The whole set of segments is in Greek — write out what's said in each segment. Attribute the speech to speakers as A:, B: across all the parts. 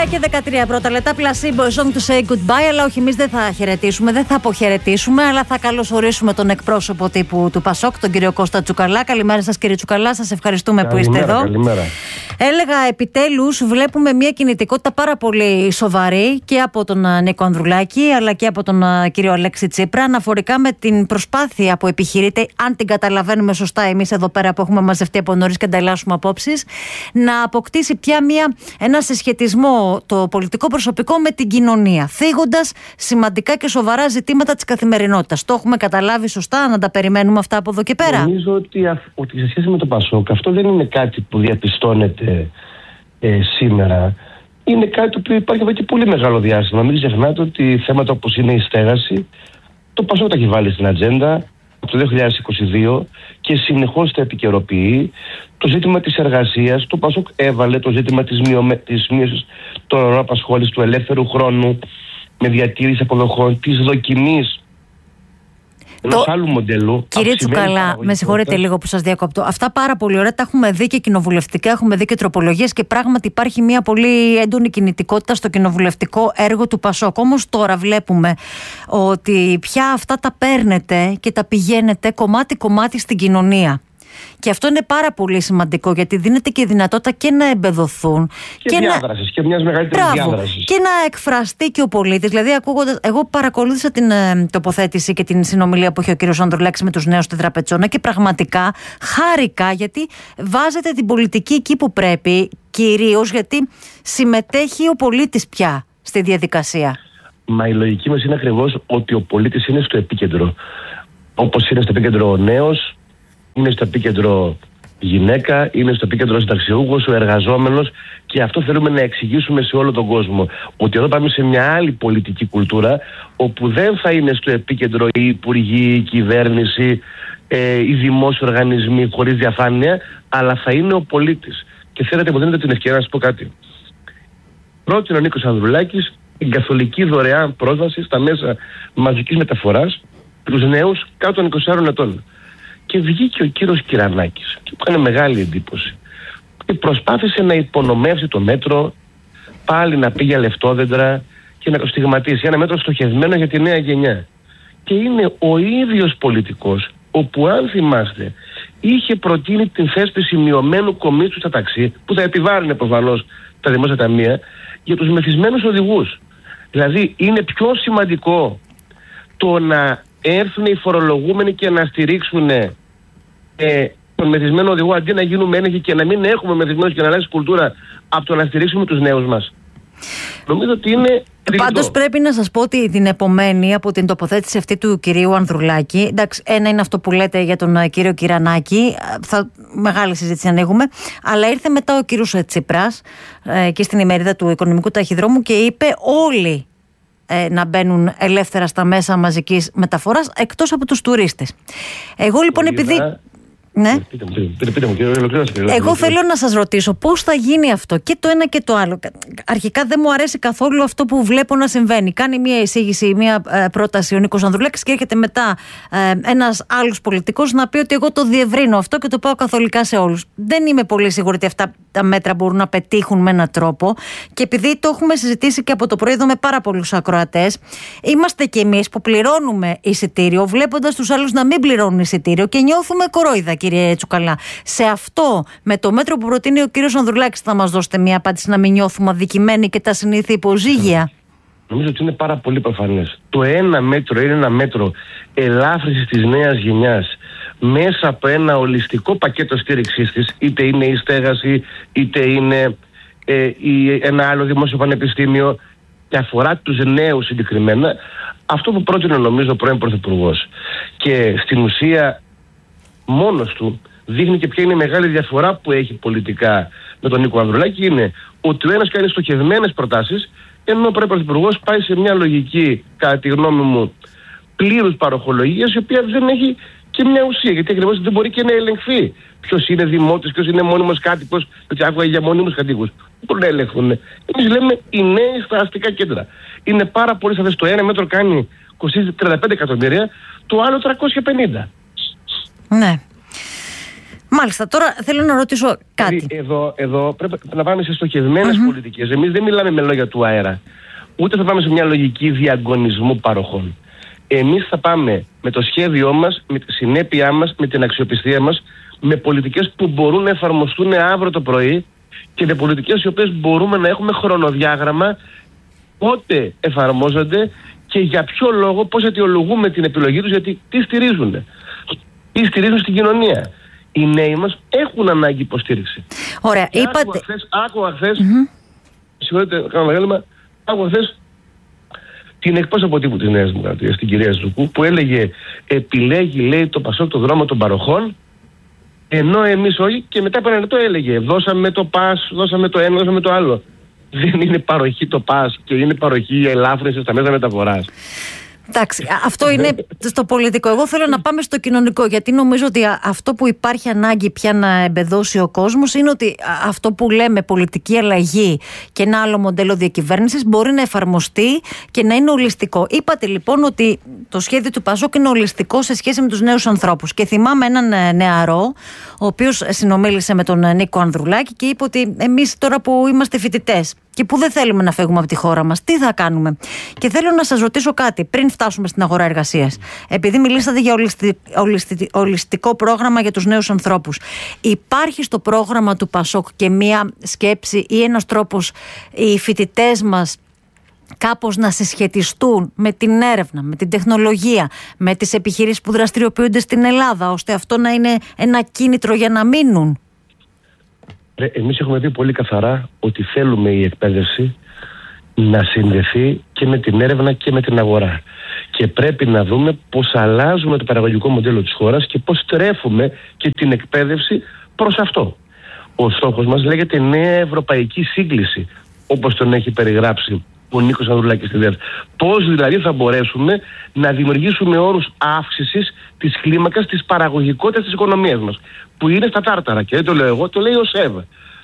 A: Και 13 πρώτα λεπτά. Placebo, a song to say goodbye. Αλλά όχι, εμείς δεν θα χαιρετήσουμε, δεν θα αποχαιρετήσουμε, αλλά θα καλωσορίσουμε τον εκπρόσωπο τύπου του Πασόκ, τον κύριο Κώστα Τσουκαλά. Καλημέρα σας, κύριε Τσουκαλά. Σας ευχαριστούμε που είστε εδώ.
B: Καλημέρα.
A: Έλεγα, επιτέλους βλέπουμε μια κινητικότητα πάρα πολύ σοβαρή και από τον Νίκο Ανδρουλάκη, αλλά και από τον κύριο Αλέξη Τσίπρα, αναφορικά με την προσπάθεια που επιχειρείται, αν την καταλαβαίνουμε σωστά εμείς εδώ πέρα που έχουμε μαζευτεί από νωρίς και ανταλλάσσουμε απόψεις, να αποκτήσει πια ένα συσχετισμό το πολιτικό προσωπικό με την κοινωνία, θίγοντας σημαντικά και σοβαρά ζητήματα της καθημερινότητας. Το έχουμε καταλάβει σωστά, να τα περιμένουμε αυτά από εδώ και πέρα?
B: Νομίζω ότι σε σχέση με το Πασόκ αυτό δεν είναι κάτι που διαπιστώνεται σήμερα. Είναι κάτι που υπάρχει εδώ και πολύ μεγάλο διάστημα. Μην ξεχνάτε ότι θέματα όπως είναι η στέγαση, το Πασόκ τα έχει βάλει στην ατζέντα από το 2022 και συνεχώς τα επικαιροποιεί. Το ζήτημα της εργασίας, το Πασόκ έβαλε το ζήτημα της μείωσης των ωρών απασχόλησης, του ελεύθερου χρόνου με διατήρηση αποδοχών, της δοκιμής ενός άλλου μοντέλου.
A: Κύριε Τσουκαλά, με συγχωρείτε λίγο που σας διακόπτω. Αυτά πάρα πολύ ωραία τα έχουμε δει και κοινοβουλευτικά, έχουμε δει και τροπολογίες και πράγματι υπάρχει μια πολύ έντονη κινητικότητα στο κοινοβουλευτικό έργο του Πασόκ. Όμως τώρα βλέπουμε ότι πια αυτά τα παίρνετε και τα πηγαίνετε κομμάτι-κομμάτι στην κοινωνία. Και αυτό είναι πάρα πολύ σημαντικό, γιατί δίνεται και η δυνατότητα και να εμπεδοθούν
B: και διάδρασης, και μιας μεγαλύτερης διάδρασης.
A: Και να εκφραστεί και ο πολίτης. Δηλαδή, εγώ παρακολούθησα την τοποθέτηση και την συνομιλία που είχε ο κύριος Ανδρουλάκης με τους νέους στη Τραπετσόνα και πραγματικά χάρηκα, γιατί βάζετε την πολιτική εκεί που πρέπει, κυρίως γιατί συμμετέχει ο πολίτης πια στη διαδικασία.
B: Μα η λογική μας είναι ακριβώς ότι ο πολίτης είναι στο επίκεντρο. Όπως είναι στο επίκεντρο ο νέος, είναι στο επίκεντρο η γυναίκα, είναι στο επίκεντρο ο συνταξιούχος, ο εργαζόμενος, και αυτό θέλουμε να εξηγήσουμε σε όλο τον κόσμο. Ότι εδώ πάμε σε μια άλλη πολιτική κουλτούρα, όπου δεν θα είναι στο επίκεντρο οι υπουργοί, η κυβέρνηση, οι δημόσιοι οργανισμοί χωρίς διαφάνεια, αλλά θα είναι ο πολίτης. Και θέλετε, μου δίνετε την ευκαιρία να σας πω κάτι. Πρότεινε ο Νίκος Ανδρουλάκης την καθολική δωρεάν πρόσβαση στα μέσα μαζικής μεταφοράς τους νέους κάτω των 24 ετών. Και βγήκε ο κύριος Κυρανάκης και μου έκανε μεγάλη εντύπωση και προσπάθησε να υπονομεύσει το μέτρο, πάλι να πει για λεφτόδεντρα και να το στιγματίσει. Ένα μέτρο στοχευμένο για τη νέα γενιά. Και είναι ο ίδιος πολιτικός, όπου, αν θυμάστε, είχε προτείνει την θέσπιση μειωμένου κομίσου στα ταξί, που θα επιβάρυνε προφανώς τα δημόσια ταμεία, για τους μεθυσμένους οδηγούς. Δηλαδή είναι πιο σημαντικό το να έρθουν οι φορολογούμενοι και να στηρίξουν τον μεθυσμένο οδηγό, αντί να γίνουμε ένεχοι και να μην έχουμε μεθυσμένους και να αλλάξει κουλτούρα, από το να στηρίξουμε τους νέους μας. Νομίζω ότι είναι τρίτο. Πάντως
A: πρέπει να σας πω ότι την επομένη από την τοποθέτηση αυτή του κυρίου Ανδρουλάκη, εντάξει, ένα είναι αυτό που λέτε για τον κύριο Κυρανάκη, μεγάλη συζήτηση ανοίγουμε, αλλά ήρθε μετά ο κύριος Τσίπρας και στην ημερίδα του Οικονομικού Ταχυδρόμου και είπε όλοι να μπαίνουν ελεύθερα στα μέσα μαζικής μεταφοράς, εκτός από τους τουρίστες. Εγώ λοιπόν, επειδή... Ναι. Εγώ θέλω να σας ρωτήσω πώς θα γίνει αυτό και το ένα και το άλλο. Αρχικά δεν μου αρέσει καθόλου αυτό που βλέπω να συμβαίνει. Κάνει μια εισήγηση, μια πρόταση ο Νίκος Ανδρουλάκης και έρχεται μετά ένας άλλος πολιτικός να πει ότι εγώ το διευρύνω αυτό και το πάω καθολικά σε όλους. Δεν είμαι πολύ σίγουρη ότι αυτά τα μέτρα μπορούν να πετύχουν με έναν τρόπο, και επειδή το έχουμε συζητήσει και από το πρωί εδώ με πάρα πολλούς ακροατές, είμαστε κι εμείς που πληρώνουμε εισιτήριο βλέποντας τους άλλους να μην πληρώνουν εισιτήριο και νιώθουμε κορόιδα, κύριε Τσουκαλά. Σε αυτό, με το μέτρο που προτείνει ο κύριος Ανδρουλάκης, θα μας δώσετε μια απάντηση, να μην νιώθουμε αδικημένοι και τα συνήθεια υποζύγια?
B: Νομίζω ότι είναι πάρα πολύ προφανές. Το ένα μέτρο είναι ένα μέτρο ελάφρυνσης της νέας γενιάς μέσα από ένα ολιστικό πακέτο στήριξής της, είτε είναι η στέγαση, είτε είναι ένα άλλο δημόσιο πανεπιστήμιο, και αφορά τους νέους συγκεκριμένα. Αυτό που πρότεινε, νομίζω, ο πρώην Πρωθυπουργός, και στην ουσία μόνος του δείχνει και ποια είναι η μεγάλη διαφορά που έχει πολιτικά με τον Νίκο Ανδρουλάκη, είναι ότι ο ένας κάνει στοχευμένες προτάσεις, ενώ ο πρώην Πρωθυπουργός πάει σε μια λογική, κατά τη γνώμη μου, πλήρους παροχολογίας, η οποία δεν έχει και μια ουσία, γιατί ακριβώς δεν μπορεί και να ελεγχθεί ποιος είναι δημότης, ποιος είναι μόνιμος κάτοικος, γιατί άκουγα για μόνιμους κατοίκους. Δεν μπορούν να ελέγχουν. Εμείς λέμε οι νέοι στα αστικά κέντρα. Είναι πάρα πολύ σαφές. Το ένα μέτρο κοστίζει 35 εκατομμύρια, το άλλο 350.
A: Ναι. Μάλιστα, τώρα θέλω να ρωτήσω κάτι.
B: Εδώ πρέπει να πάμε σε στοχευμένες πολιτικές. Εμείς δεν μιλάμε με λόγια του αέρα. Ούτε θα πάμε σε μια λογική διαγωνισμού παροχών. Εμείς θα πάμε με το σχέδιό μας, με τη συνέπειά μας, με την αξιοπιστία μας, με πολιτικές που μπορούν να εφαρμοστούν αύριο το πρωί και με πολιτικές οι οποίες μπορούμε να έχουμε χρονοδιάγραμμα πότε εφαρμόζονται και για ποιο λόγο, πώς αιτιολογούμε την επιλογή τους, γιατί τι στηρίζουν. Τι στηρίζουν στην κοινωνία. Οι νέοι μας έχουν ανάγκη υποστήριξη.
A: Ωραία, είπατε...
B: Άκουγα χθες, συγχωρείτε, κάνω μεγάλημα, άκουγα χθες την εκπρόσωπο τύπου της Νέας Δημοκρατίας, την κυρία Ζουκού, που έλεγε επιλέγει, λέει, το Πασόκ το δρόμο των παροχών, ενώ εμείς όλοι, και μετά από ένα λεπτό έλεγε δώσαμε το ΠΑΣ, δώσαμε το ένα, δώσαμε το άλλο. Δεν είναι παροχή το ΠΑΣ και είναι παροχή η ελάφρυνση στα μέσα μεταφοράς.
A: Εντάξει, αυτό είναι στο πολιτικό. Εγώ θέλω να πάμε στο κοινωνικό, γιατί νομίζω ότι αυτό που υπάρχει ανάγκη πια να εμπεδώσει ο κόσμος είναι ότι αυτό που λέμε πολιτική αλλαγή και ένα άλλο μοντέλο διακυβέρνησης μπορεί να εφαρμοστεί και να είναι ολιστικό. Είπατε λοιπόν ότι το σχέδιο του Πασόκ είναι ολιστικό σε σχέση με τους νέους ανθρώπους. Και θυμάμαι έναν νεαρό, ο οποίος συνομίλησε με τον Νίκο Ανδρουλάκη και είπε ότι εμείς τώρα που είμαστε φοιτητές και που δεν θέλουμε να φεύγουμε από τη χώρα μας, τι θα κάνουμε? Και θέλω να σας ρωτήσω κάτι πριν φτάσουμε στην αγορά εργασίας. Επειδή μιλήσατε για ολιστικό πρόγραμμα για τους νέους ανθρώπους, υπάρχει στο πρόγραμμα του Πασόκ και μία σκέψη ή ένας τρόπος οι φοιτητές μας κάπως να συσχετιστούν με την έρευνα, με την τεχνολογία, με τις επιχειρήσεις που δραστηριοποιούνται στην Ελλάδα, ώστε αυτό να είναι ένα κίνητρο για να μείνουν?
B: Εμείς έχουμε δει πολύ καθαρά ότι θέλουμε η εκπαίδευση να συνδεθεί και με την έρευνα και με την αγορά. Και πρέπει να δούμε πώς αλλάζουμε το παραγωγικό μοντέλο της χώρας και πώς στρέφουμε και την εκπαίδευση προς αυτό. Ο στόχος μας λέγεται νέα ευρωπαϊκή σύγκληση, όπως τον έχει περιγράψει ο Νίκος Ανδρουλάκης στη ΔΕΘ. Πώς δηλαδή θα μπορέσουμε να δημιουργήσουμε όρους αύξησης της κλίμακας της παραγωγικότητας της οικονομίας μας, που είναι στα τάρταρα. Και δεν το λέω εγώ, το λέει ο ΣΕΒ.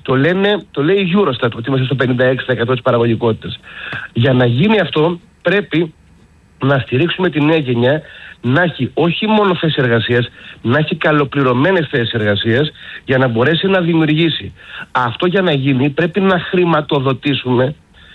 B: Το λέει η Eurostat, ότι είμαστε στο 56% της παραγωγικότητας. Για να γίνει αυτό πρέπει να στηρίξουμε τη νέα γενιά να έχει όχι μόνο θέσεις εργασίας, να έχει καλοπληρωμένες θέσεις εργασίας για να μπορέσει να δημιουργήσει. Αυτό για να γίνει πρέπει να χρηματοδοτήσουμε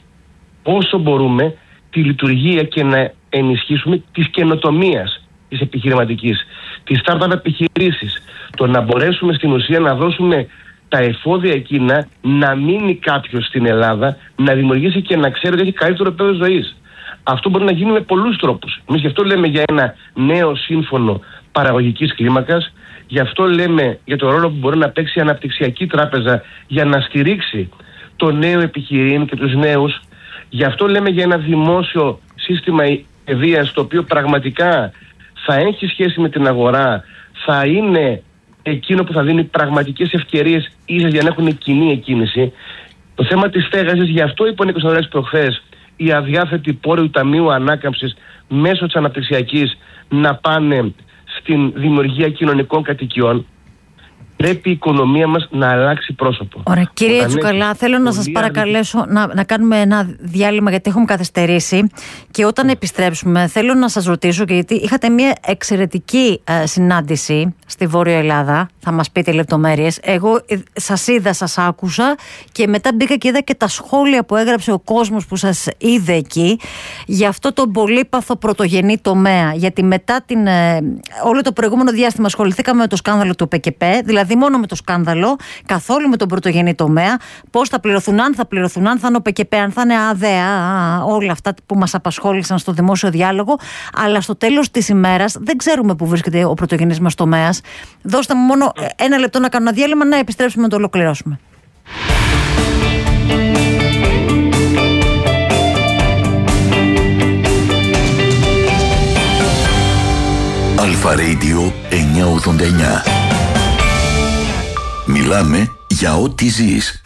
B: όσο μπορούμε τη λειτουργία και να ενισχύσουμε της καινοτομίας της επιχειρηματικής, τις startup επιχειρήσεις, το να μπορέσουμε στην ουσία να δώσουμε τα εφόδια εκείνα, να μείνει κάποιος στην Ελλάδα, να δημιουργήσει και να ξέρει ότι έχει καλύτερο επίπεδο ζωής. Αυτό μπορεί να γίνει με πολλούς τρόπους. Εμείς γι' αυτό λέμε για ένα νέο σύμφωνο παραγωγικής κλίμακας, γι' αυτό λέμε για το ρόλο που μπορεί να παίξει η Αναπτυξιακή Τράπεζα για να στηρίξει το νέο επιχειρήν και τους νέους. Γι' αυτό λέμε για ένα δημόσιο σύστημα παιδείας, το οποίο πραγματικά θα έχει σχέση με την αγορά, θα είναι εκείνο που θα δίνει πραγματικές ευκαιρίες ίσες για να έχουν κοινή εκκίνηση. Το θέμα της στέγασης, γι' αυτό είπε ο Νίκος Ανδρουλάκης προχθές, οι αδιάθετοι πόροι του Ταμείου Ανάκαμψης μέσω της Αναπτυξιακής να πάνε στην δημιουργία κοινωνικών κατοικιών. Πρέπει η οικονομία μας να αλλάξει πρόσωπο.
A: Ωραία, κύριε Τσουκαλά, θέλω να σας παρακαλέσω να κάνουμε ένα διάλειμμα, γιατί έχουμε καθυστερήσει. Και όταν επιστρέψουμε, θέλω να σας ρωτήσω, γιατί είχατε μια εξαιρετική συνάντηση στη Βόρεια Ελλάδα. Θα μας πείτε λεπτομέρειες. Εγώ σας είδα, σας άκουσα και μετά μπήκα και είδα και τα σχόλια που έγραψε ο κόσμος που σας είδε εκεί για αυτό το πολύπαθο πρωτογενή τομέα. Γιατί μετά όλο το προηγούμενο διάστημα ασχοληθήκαμε με το σκάνδαλο του ΠΚΠ, δηλαδή μόνο με το σκάνδαλο, καθόλου με τον πρωτογενή τομέα. Πώς θα πληρωθούν, αν θα πληρωθούν, αν θα είναι ο ΠΚΠ, αν θα είναι ΑΔΕΑ, όλα αυτά που μας απασχόλησαν στο δημόσιο διάλογο. Αλλά στο τέλος της ημέρας δεν ξέρουμε πού βρίσκεται ο πρωτογενής μας τομέας. Δώστε μου μόνο ένα λεπτό να κάνω ένα διάλειμμα, να επιστρέψουμε να το ολοκληρώσουμε.
C: Αλφα Radio 989. Μιλάμε για ό,τι ζεις.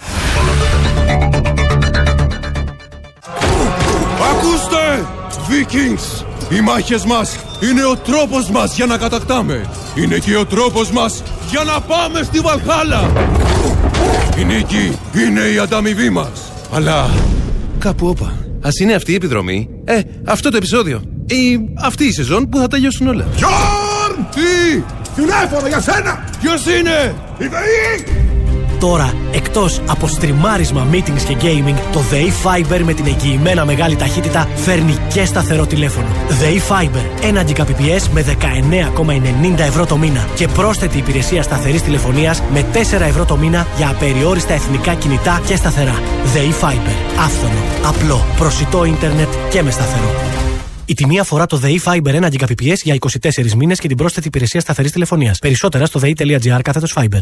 D: Ακούστε! Vikings! Οι μάχες μας είναι ο τρόπος μας για να κατακτάμε. Είναι και ο τρόπος μας για να πάμε στη Βαλχάλα. Η νίκη είναι η ανταμοιβή μας. Αλλά κάπου όπα.
E: Ας είναι αυτή η επιδρομή, αυτό το επεισόδιο ή αυτή η σεζόν που θα τελειώσουν όλα.
D: Γιόρ! Τι! Τηλέφωνο για σένα! Ποιος είναι? Η ΔΕΗ!
E: Τώρα, εκτός από στριμάρισμα, meetings και gaming, το ΔΕΗ Fiber με την εγγυημένα μεγάλη ταχύτητα φέρνει και σταθερό τηλέφωνο. ΔΕΗ Fiber, 1 Gbps με 19,90 ευρώ το μήνα και πρόσθετη υπηρεσία σταθερής τηλεφωνίας με 4 ευρώ το μήνα για απεριόριστα εθνικά κινητά και σταθερά. ΔΕΗ Fiber, άφθονο, απλό, προσιτό ίντερνετ και με σταθερό. Η τιμή αφορά το ΔΕΗ Fiber 1 Gbps για 24 μήνες και την πρόσθετη υπηρεσία σταθερής τηλεφωνίας. Περισσότερα στο dei.gr/Fiber.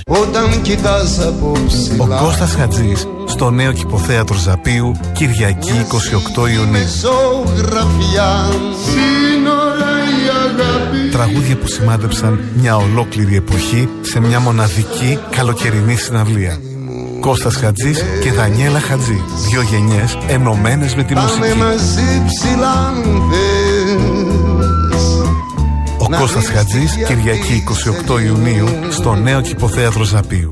F: Ο Κώστας Χατζής στο νέο Κηποθέατρο Ζαπίου, Κυριακή 28 Ιουνίου. Τραγούδια που σημάδεψαν μια ολόκληρη εποχή σε μια μοναδική καλοκαιρινή συναυλία. Κώστας Χατζής και Δανιέλα Χατζή. 2 γενιές ενωμένες με τη μουσική. Ο Κώστας Χατζής, Κυριακή 28 Ιουνίου, στο νέο Κηποθέατρο Ζαπίου.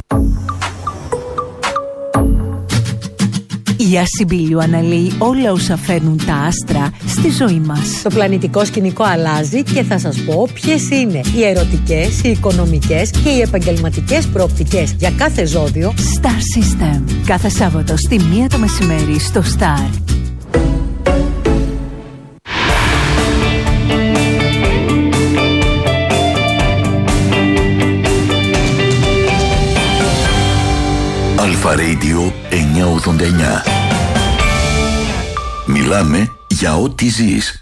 G: Η Ασυμπήλιο αναλύει όλα όσα φέρνουν τα άστρα στη ζωή μας.
H: Το πλανητικό σκηνικό αλλάζει και θα σας πω ποιες είναι οι ερωτικές, οι οικονομικές και οι επαγγελματικές προοπτικές για κάθε ζώδιο.
G: Star System. Κάθε Σάββατο στη 1 το μεσημέρι στο Star.
C: Αλφα Radio 989. Μιλάμε για ό,τι ζεις.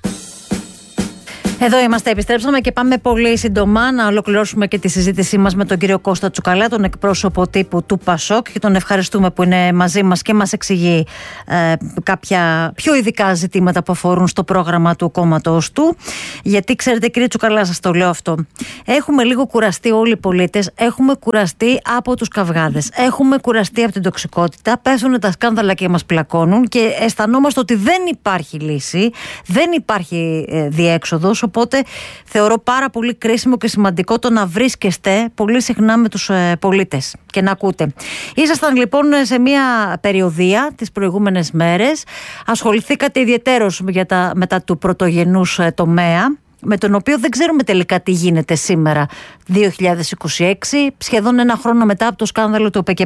A: Εδώ είμαστε, επιστρέψαμε και πάμε πολύ σύντομα να ολοκληρώσουμε και τη συζήτησή μας με τον κύριο Κώστα Τσουκαλά, τον εκπρόσωπο τύπου του ΠΑΣΟΚ, και τον ευχαριστούμε που είναι μαζί μας και μας εξηγεί κάποια πιο ειδικά ζητήματα που αφορούν στο πρόγραμμα του κόμματος του. Γιατί ξέρετε, κύριε Τσουκαλά, σας το λέω αυτό, έχουμε λίγο κουραστεί όλοι οι πολίτες, έχουμε κουραστεί από τους καυγάδες, έχουμε κουραστεί από την τοξικότητα, πέφτουν τα σκάνδαλα και μας πλακώνουν και αισθανόμαστε ότι δεν υπάρχει λύση, δεν υπάρχει διέξοδος. Οπότε θεωρώ πάρα πολύ κρίσιμο και σημαντικό το να βρίσκεστε πολύ συχνά με τους πολίτες και να ακούτε. Ήσασταν λοιπόν σε μια περιοδεία τις προηγούμενες μέρες, ασχοληθήκατε ιδιαιτέρως μετά του πρωτογενούς τομέα, με τον οποίο δεν ξέρουμε τελικά τι γίνεται σήμερα, 2026, σχεδόν ένα χρόνο μετά από το σκάνδαλο του ΟΠΕΚΕΠ.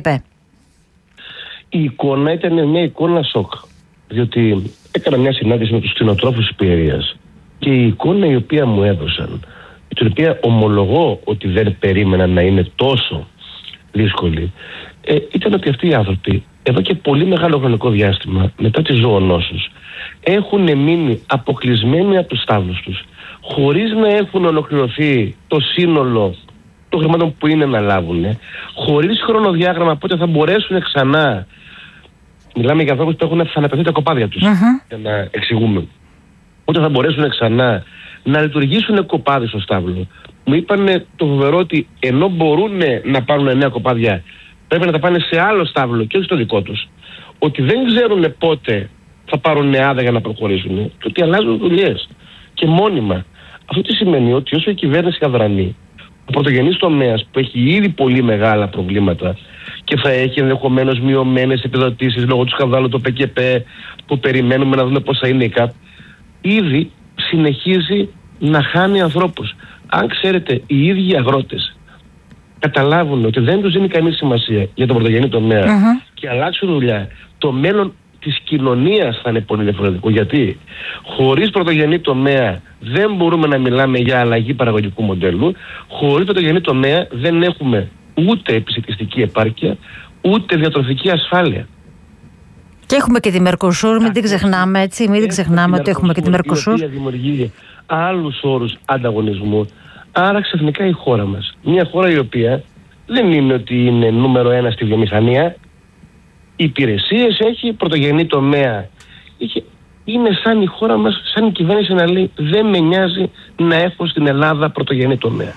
B: Η εικόνα ήταν μια εικόνα σοκ, διότι έκανα μια συνάντηση με τους κτηνοτρόφους της Πιερίας. Και η εικόνα η οποία μου έδωσαν, την οποία ομολογώ ότι δεν περίμενα να είναι τόσο δύσκολη, ήταν ότι αυτοί οι άνθρωποι εδώ και πολύ μεγάλο χρονικό διάστημα μετά τις ζωονόσους έχουν μείνει αποκλεισμένοι από τους στάβλους τους, χωρίς να έχουν ολοκληρωθεί το σύνολο των χρημάτων που είναι να λάβουν, χωρίς χρονοδιάγραμμα πότε θα μπορέσουν ξανά. Μιλάμε για ανθρώπους που έχουν θανατωθεί τα κοπάδια τους, για να εξηγούμε. Όταν θα μπορέσουν ξανά να λειτουργήσουν κοπάδι στο στάβλο. Μου είπανε το φοβερό ότι ενώ μπορούν να πάρουν νέα κοπάδια, πρέπει να τα πάνε σε άλλο στάβλο και όχι στο δικό τους. Ότι δεν ξέρουν πότε θα πάρουν άδεια για να προχωρήσουν και ότι αλλάζουν δουλειές. Και μόνιμα. Αυτό τι σημαίνει? Ότι όσο η κυβέρνηση αδρανεί, ο πρωτογενής τομέας που έχει ήδη πολύ μεγάλα προβλήματα και θα έχει ενδεχομένως μειωμένες επιδοτήσεις λόγω του σκανδάλου του ΠΚΠ που περιμένουμε να δούμε πώς θα είναι η ΚΑΠ, ήδη συνεχίζει να χάνει ανθρώπους. Αν ξέρετε, οι ίδιοι αγρότες καταλάβουν ότι δεν τους δίνει καμία σημασία για τον πρωτογενή τομέα και αλλάξουν δουλειά, το μέλλον της κοινωνίας θα είναι πολύ διαφορετικό. Γιατί χωρίς πρωτογενή τομέα δεν μπορούμε να μιλάμε για αλλαγή παραγωγικού μοντέλου, χωρίς πρωτογενή τομέα δεν έχουμε ούτε επισιτιστική επάρκεια, ούτε διατροφική ασφάλεια.
A: Και έχουμε και τη Μερκοσούρ, μην την ξεχνάμε, έτσι. Μην την ξεχνάμε ότι έχουμε και τη Μερκοσούρ. Η οποία
B: δημιουργεί άλλους όρους ανταγωνισμού. Άρα ξαφνικά η χώρα μας, μια χώρα η οποία δεν είναι ότι είναι νούμερο 1 στη βιομηχανία, υπηρεσίες έχει, πρωτογενή τομέα. Είναι σαν η χώρα μας, σαν η κυβέρνηση να λέει, δεν με νοιάζει να έχω στην Ελλάδα πρωτογενή τομέα.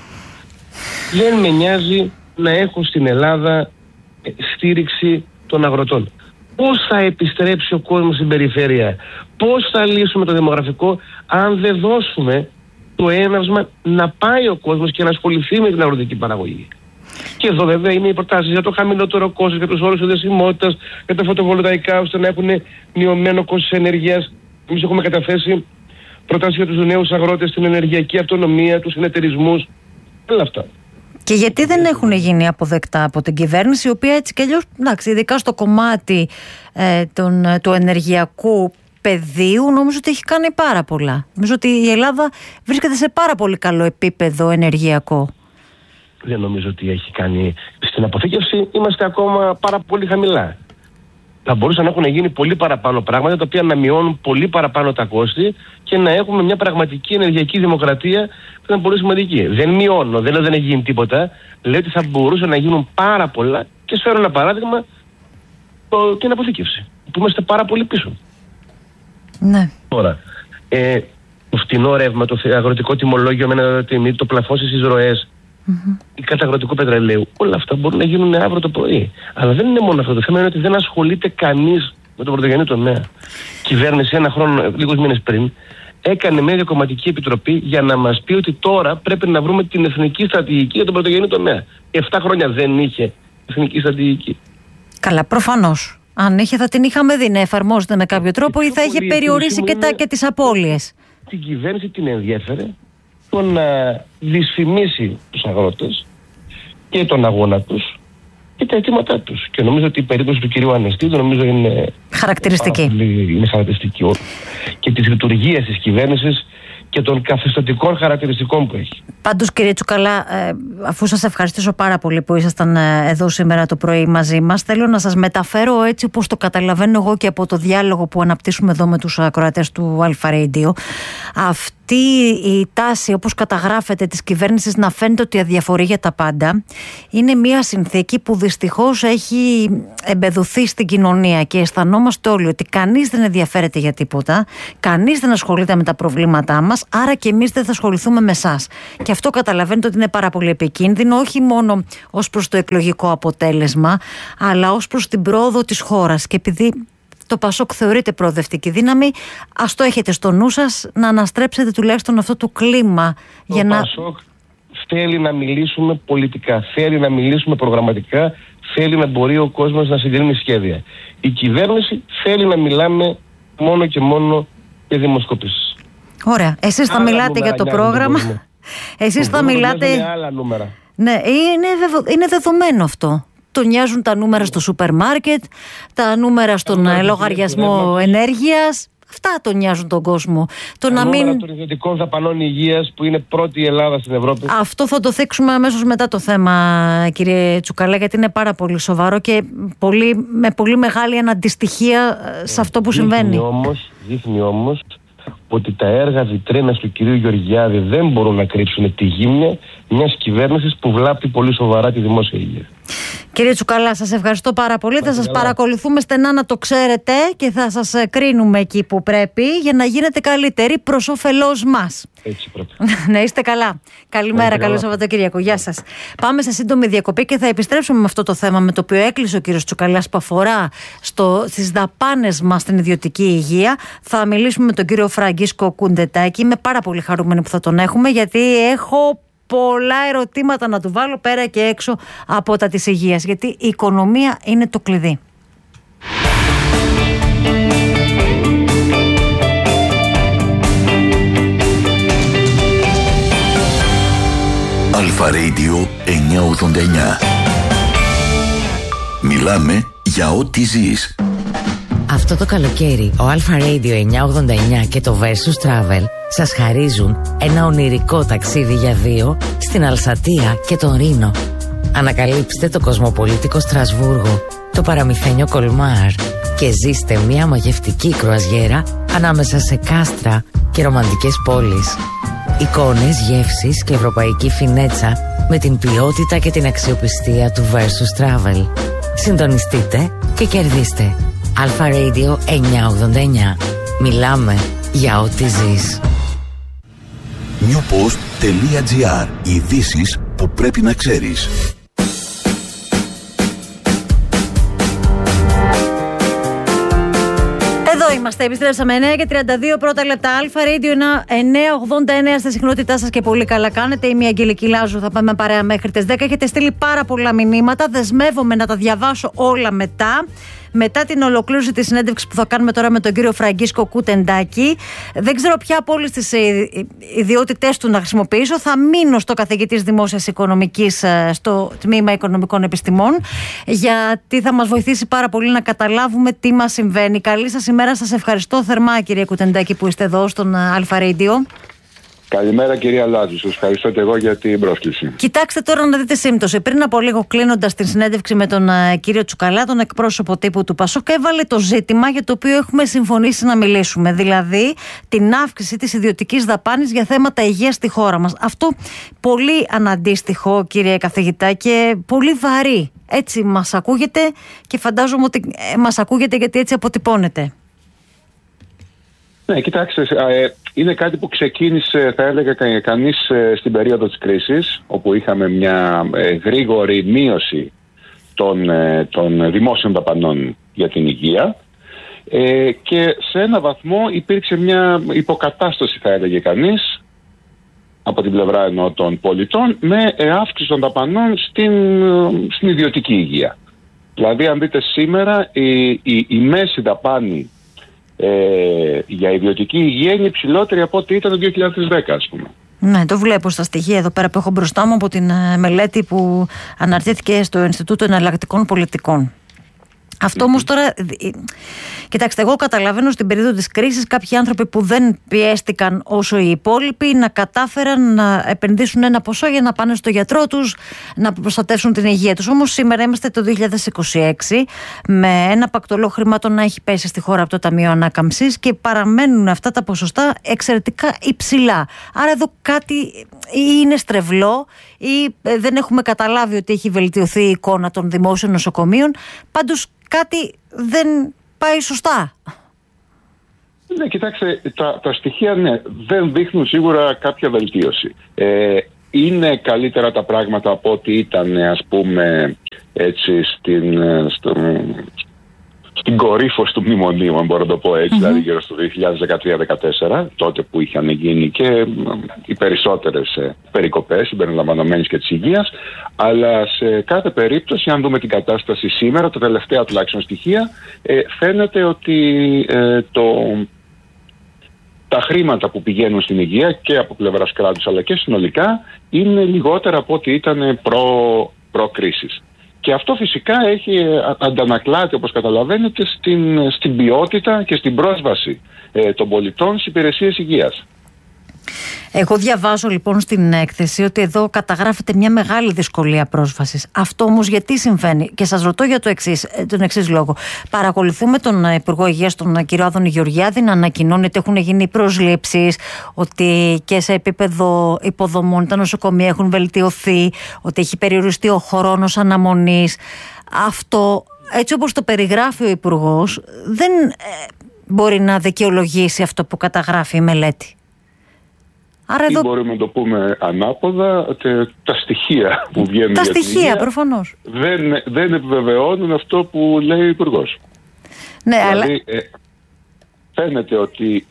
B: Δεν με νοιάζει να έχω στην Ελλάδα στήριξη των αγροτών. Πώς θα επιστρέψει ο κόσμος στην περιφέρεια, πώς θα λύσουμε το δημογραφικό, αν δεν δώσουμε το έναυσμα να πάει ο κόσμος και να ασχοληθεί με την αγροτική παραγωγή. Και εδώ βέβαια είναι οι προτάσεις για το χαμηλότερο κόστος, για τους όρους συνδεσιμότητας, για τα φωτοβολταϊκά, ώστε να έχουν μειωμένο κόστος ενέργειας. Εμείς έχουμε καταθέσει προτάσεις για τους νέους αγρότες, την ενεργειακή αυτονομία, τους συνεταιρισμούς, όλα αυτά.
A: Και γιατί δεν έχουν γίνει αποδεκτά από την κυβέρνηση, η οποία έτσι κι αλλιώς, ειδικά στο κομμάτι του ενεργειακού πεδίου, νομίζω ότι έχει κάνει πάρα πολλά. Νομίζω ότι η Ελλάδα βρίσκεται σε πάρα πολύ καλό επίπεδο ενεργειακό.
B: Δεν νομίζω ότι έχει κάνει. Στην αποθήκευση είμαστε ακόμα πάρα πολύ χαμηλά. Θα μπορούσαν να έχουν γίνει πολύ παραπάνω πράγματα, τα οποία να μειώνουν πολύ παραπάνω τα κόστη και να έχουμε μια πραγματική ενεργειακή δημοκρατία που είναι πολύ σημαντική. Δεν μειώνω, δεν λέω δεν έχει γίνει τίποτα. Λέω ότι θα μπορούσαν να γίνουν πάρα πολλά και σου φέρω ένα παράδειγμα, την αποθήκευση, που είμαστε πάρα πολύ πίσω.
A: Ναι.
B: Τώρα, το φτηνό ρεύμα, το αγροτικό τιμολόγιο με ένα τιμή, το πλαφόν στις εισρωές, η καταγροτικού πετρελαίου, όλα αυτά μπορούν να γίνουν αύριο το πρωί. Αλλά δεν είναι μόνο αυτό. Το θέμα είναι ότι δεν ασχολείται κανείς με τον πρωτογενή τομέα. Η κυβέρνηση ένα χρόνο, λίγους μήνες πριν, έκανε μια διακομματική επιτροπή για να μας πει ότι τώρα πρέπει να βρούμε την εθνική στρατηγική για τον πρωτογενή τομέα. 7 χρόνια δεν είχε εθνική στρατηγική.
A: Καλά, προφανώς. Αν είχε, θα την είχαμε δει να εφαρμόζεται με κάποιο τρόπο ή θα είχε περιορίσει και τις απώλειες.
B: Την κυβέρνηση την ενδιέφερε το να δυσφημίσει τους αγρότες και τον αγώνα τους και τα αιτήματά τους. Και νομίζω ότι η περίπτωση του κυρίου Ανεστίδου νομίζω είναι
A: χαρακτηριστική.
B: Είναι χαρακτηριστική. Και της λειτουργίας της κυβέρνησης και των καθεστωτικών χαρακτηριστικών που έχει.
A: Πάντως, κύριε Τσουκαλά, αφού σας ευχαριστήσω πάρα πολύ που ήσασταν εδώ σήμερα το πρωί μαζί μας, θέλω να σας μεταφέρω έτσι όπως το καταλαβαίνω εγώ και από το διάλογο που αναπτύσσουμε εδώ με τους ακροατές του Αλφα Radio. Αυτή η τάση, όπως καταγράφεται, της κυβέρνησης να φαίνεται ότι αδιαφορεί για τα πάντα, είναι μια συνθήκη που δυστυχώς έχει εμπεδοθεί στην κοινωνία και αισθανόμαστε όλοι ότι κανείς δεν ενδιαφέρεται για τίποτα, κανείς δεν ασχολείται με τα προβλήματά μας, άρα και εμείς δεν θα ασχοληθούμε με εσάς. Και αυτό καταλαβαίνετε ότι είναι πάρα πολύ επικίνδυνο, όχι μόνο ως προς το εκλογικό αποτέλεσμα, αλλά ως προς την πρόοδο της χώρας. Και επειδή το Πασόκ θεωρείται προοδευτική δύναμη, ας το έχετε στο νου σας να αναστρέψετε τουλάχιστον αυτό το κλίμα.
B: Το Πασόκ θέλει να μιλήσουμε πολιτικά, θέλει να μιλήσουμε προγραμματικά, θέλει να μπορεί ο κόσμος να συγκρίνει σχέδια. Η κυβέρνηση θέλει να μιλάμε μόνο και μόνο για δημοσκοπήσεις.
A: Ωραία. Εσείς θα μιλάτε για το πρόγραμμα. Εσείς θα μιλάτε.
B: Άλλα νούμερα.
A: Ναι, είναι δεδομένο αυτό. Τον νοιάζουν τα νούμερα στο σούπερ μάρκετ, τα νούμερα στον λογαριασμό ενέργειας. Αυτά τον νοιάζουν τον κόσμο.
B: Τα νούμερα των ιδιωτικών δαπανών υγείας που είναι πρώτη η Ελλάδα στην Ευρώπη.
A: Αυτό θα το θίξουμε αμέσως μετά το θέμα, κύριε Τσουκαλά, γιατί είναι πάρα πολύ σοβαρό και με πολύ μεγάλη αναντιστοιχία σε αυτό που συμβαίνει.
B: Δείχνει όμως ότι τα έργα βιτρίνας του κυρίου Γεωργιάδη δεν μπορούν να κρύψουν τη γύμνια μιας κυβέρνησης που βλάπτει πολύ σοβαρά τη δημόσια υγεία.
A: Κύριε Τσουκαλά, σας ευχαριστώ πάρα πολύ. Θα σας παρακολουθούμε στενά, να το ξέρετε, και θα σας κρίνουμε εκεί που πρέπει για να γίνετε καλύτεροι προς όφελός μας.
B: Έτσι πρέπει.
A: Να είστε καλά. Καλημέρα, καλό Σαββατοκύριακο. Γεια σας. Πάμε σε σύντομη διακοπή και θα επιστρέψουμε με αυτό το θέμα με το οποίο έκλεισε ο κύριος Τσουκαλάς, που αφορά στις δαπάνες μας στην ιδιωτική υγεία. Θα μιλήσουμε με τον κύριο Φραγκίσκο Κουντετάκη. Είμαι πάρα πολύ χαρούμενη που θα τον έχουμε, γιατί έχω πολλά ερωτήματα να του βάλω πέρα και έξω από τα της υγείας, γιατί η οικονομία είναι το κλειδί.
C: Αλφα Radio 989. Μιλάμε για ό,τι ζεις.
I: Αυτό το καλοκαίρι ο Αλφα Radio 989 και το Versus Travel σας χαρίζουν ένα ονειρικό ταξίδι για 2 στην Αλσατία και τον Ρήνο. Ανακαλύψτε το κοσμοπολίτικο Στρασβούργο, το παραμυθένιο Κολμάρ και ζήστε μια μαγευτική κρουαζιέρα ανάμεσα σε κάστρα και ρομαντικές πόλεις. Εικόνες, γεύσεις και ευρωπαϊκή φινέτσα με την ποιότητα και την αξιοπιστία του Versus Travel. Συντονιστείτε και κερδίστε. Αλφα Radio 989. Μιλάμε για ό,τι ζεις.
C: newpost.gr. Ειδήσεις που πρέπει να ξέρεις.
A: Εδώ είμαστε, επιστρέψαμε 9:32 πρώτα λεπτά. Αλφα Radio 989 στη συχνότητά σας και πολύ καλά κάνετε. Είμαι η Αγγελική Λάζου, θα πάμε παρέα μέχρι τις 10. Έχετε στείλει πάρα πολλά μηνύματα, δεσμεύομαι να τα διαβάσω όλα μετά. μετά την ολοκλήρωση της συνέντευξης που θα κάνουμε τώρα με τον κύριο Φραγκίσκο Κουτεντάκη. Δεν ξέρω ποια από όλες τις ιδιότητες του να χρησιμοποιήσω. Θα μείνω στο καθηγητής Δημόσιας Οικονομικής στο τμήμα Οικονομικών Επιστημών, γιατί θα μας βοηθήσει πάρα πολύ να καταλάβουμε τι μας συμβαίνει. Καλή σας ημέρα, σας ευχαριστώ θερμά κύριε Κουτεντάκη που είστε εδώ στον Αλφα Radio.
J: Καλημέρα κυρία Λάζου, σας ευχαριστώ και εγώ για την πρόσκληση.
A: Κοιτάξτε τώρα να δείτε σύμπτωση. Πριν από λίγο, κλείνοντας την συνέντευξη με τον κύριο Τσουκαλά, τον εκπρόσωπο τύπου του ΠΑΣΟΚ, έβαλε το ζήτημα για το οποίο έχουμε συμφωνήσει να μιλήσουμε. Δηλαδή την αύξηση της ιδιωτικής δαπάνης για θέματα υγείας στη χώρα μας. Αυτό πολύ αναντίστοιχο κύριε καθηγητά και πολύ βαρύ. Έτσι μας ακούγεται και φαντάζομαι ότι μας ακούγεται γιατί έτσι αποτυπώνεται.
J: Ναι, κοιτάξτε, είναι κάτι που ξεκίνησε, θα έλεγα κανείς, στην περίοδο της κρίσης, όπου είχαμε μια γρήγορη μείωση των δημόσιων δαπανών για την υγεία και σε ένα βαθμό υπήρξε μια υποκατάσταση, θα έλεγε κανείς, από την πλευρά ενώ των πολιτών, με αύξηση των δαπανών στην ιδιωτική υγεία. Δηλαδή, αν δείτε σήμερα, η μέση δαπάνη για ιδιωτική υγεία είναι υψηλότερη από ό,τι ήταν το 2010, ας πούμε.
A: Ναι, το βλέπω στα στοιχεία εδώ πέρα που έχω μπροστά μου από την μελέτη που αναρτήθηκε στο Ινστιτούτο Εναλλακτικών Πολιτικών. Αυτό όμως τώρα, κοιτάξτε, εγώ καταλαβαίνω στην περίοδο της κρίσης κάποιοι άνθρωποι που δεν πιέστηκαν όσο οι υπόλοιποι να κατάφεραν να επενδύσουν ένα ποσό για να πάνε στο γιατρό τους, να προστατεύσουν την υγεία τους. Όμως σήμερα είμαστε το 2026 με ένα πακτολό χρημάτων να έχει πέσει στη χώρα από το Ταμείο Ανάκαμψης και παραμένουν αυτά τα ποσοστά εξαιρετικά υψηλά. Άρα εδώ κάτι ή είναι στρεβλό ή δεν έχουμε καταλάβει ότι έχει βελτιωθεί η εικόνα των δημόσιων νοσοκομείων. Πάντως κάτι δεν πάει σωστά.
J: Ναι, κοιτάξτε, τα στοιχεία δεν δείχνουν σίγουρα κάποια βελτίωση. Είναι καλύτερα τα πράγματα από ό,τι ήταν, ας πούμε, έτσι, στην κορύφωση του μνημονίου, αν μπορώ να το πω έτσι, δηλαδή γύρω στο 2013-2014, τότε που είχαν γίνει και οι περισσότερες περικοπές, συμπεριλαμβανομένες και της υγείας, αλλά σε κάθε περίπτωση, αν δούμε την κατάσταση σήμερα, τα τελευταία τουλάχιστον στοιχεία, φαίνεται ότι τα χρήματα που πηγαίνουν στην υγεία και από πλευράς κράτους αλλά και συνολικά είναι λιγότερα από ό,τι ήταν προ-κρίσης. Και αυτό φυσικά αντανακλάται, όπως καταλαβαίνετε, στην ποιότητα και στην πρόσβαση των πολιτών στις υπηρεσίες υγείας.
A: Εγώ διαβάζω λοιπόν στην έκθεση ότι εδώ καταγράφεται μια μεγάλη δυσκολία πρόσβασης. Αυτό όμως γιατί συμβαίνει? Και σας ρωτώ για τον εξής λόγο. Παρακολουθούμε τον Υπουργό Υγείας, τον κύριο Άδωνη Γεωργιάδη, να ανακοινώνει ότι έχουν γίνει προσλήψεις, ότι και σε επίπεδο υποδομών τα νοσοκομεία έχουν βελτιωθεί, ότι έχει περιοριστεί ο χρόνος αναμονής. Αυτό, έτσι όπως το περιγράφει ο Υπουργός, δεν μπορεί να δικαιολογήσει αυτό που καταγράφει η μελέτη. Άρα εδώ...
J: μπορούμε να το πούμε ανάποδα, τα στοιχεία που βγαίνουν
A: τα
J: για
A: στοιχεία,
J: την υγεία
A: προφανώς.
J: δεν επιβεβαιώνουν αυτό που λέει ο Υπουργός.
A: Ναι,
J: δηλαδή, φαίνεται ότι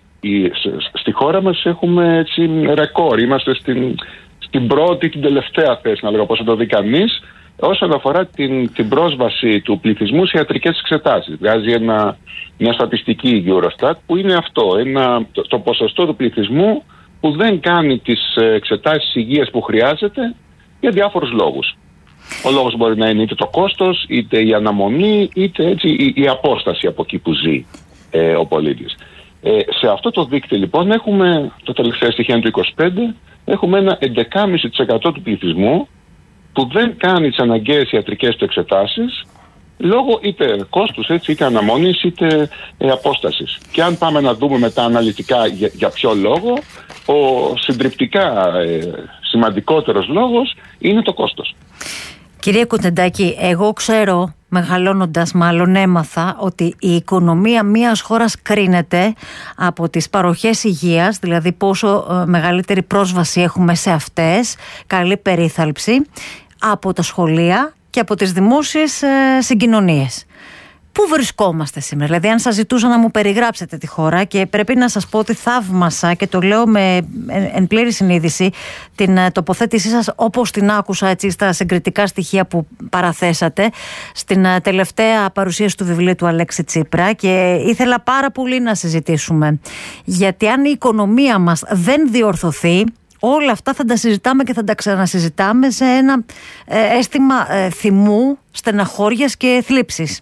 J: στη χώρα μας έχουμε έτσι ρεκόρ. Είμαστε στην πρώτη, την τελευταία θέση, να λέγω πώς θα το δει κανείς, όσον αφορά την πρόσβαση του πληθυσμού σε ιατρικές εξετάσεις. Βγάζει μια στατιστική η Eurostat που είναι αυτό, το ποσοστό του πληθυσμού που δεν κάνει τις εξετάσεις υγείας που χρειάζεται για διάφορους λόγους. Ο λόγος μπορεί να είναι είτε το κόστος, είτε η αναμονή, είτε έτσι η απόσταση από εκεί που ζει ο πολίτης. Σε αυτό το δείκτη λοιπόν έχουμε, το τελευταίο στοιχείο του 25, έχουμε ένα 11,5% του πληθυσμού που δεν κάνει τις αναγκαίες ιατρικές του εξετάσεις λόγω είτε κόστους, έτσι, είτε αναμονής, είτε απόστασης. Και αν πάμε να δούμε μετά αναλυτικά για ποιο λόγο, ο συντριπτικά σημαντικότερος λόγος είναι το κόστος.
A: Κύριε Κουτεντάκη, εγώ ξέρω, μεγαλώνοντας μάλλον έμαθα, ότι η οικονομία μιας χώρας κρίνεται από τις παροχές υγείας, δηλαδή πόσο μεγαλύτερη πρόσβαση έχουμε σε αυτές, καλή περίθαλψη, από τα σχολεία και από τις δημόσιες συγκοινωνίες. Πού βρισκόμαστε σήμερα? Δηλαδή, αν σας ζητούσα να μου περιγράψετε τη χώρα, και πρέπει να σας πω ότι θαύμασα, και το λέω εν πλήρη συνείδηση, την τοποθέτησή σας όπως την άκουσα έτσι στα συγκριτικά στοιχεία που παραθέσατε στην τελευταία παρουσίαση του βιβλίου του Αλέξη Τσίπρα, και ήθελα πάρα πολύ να συζητήσουμε. Γιατί αν η οικονομία μας δεν διορθωθεί, όλα αυτά θα τα συζητάμε και θα τα ξανασυζητάμε σε ένα αίσθημα θυμού, στεναχώριας και θλίψης.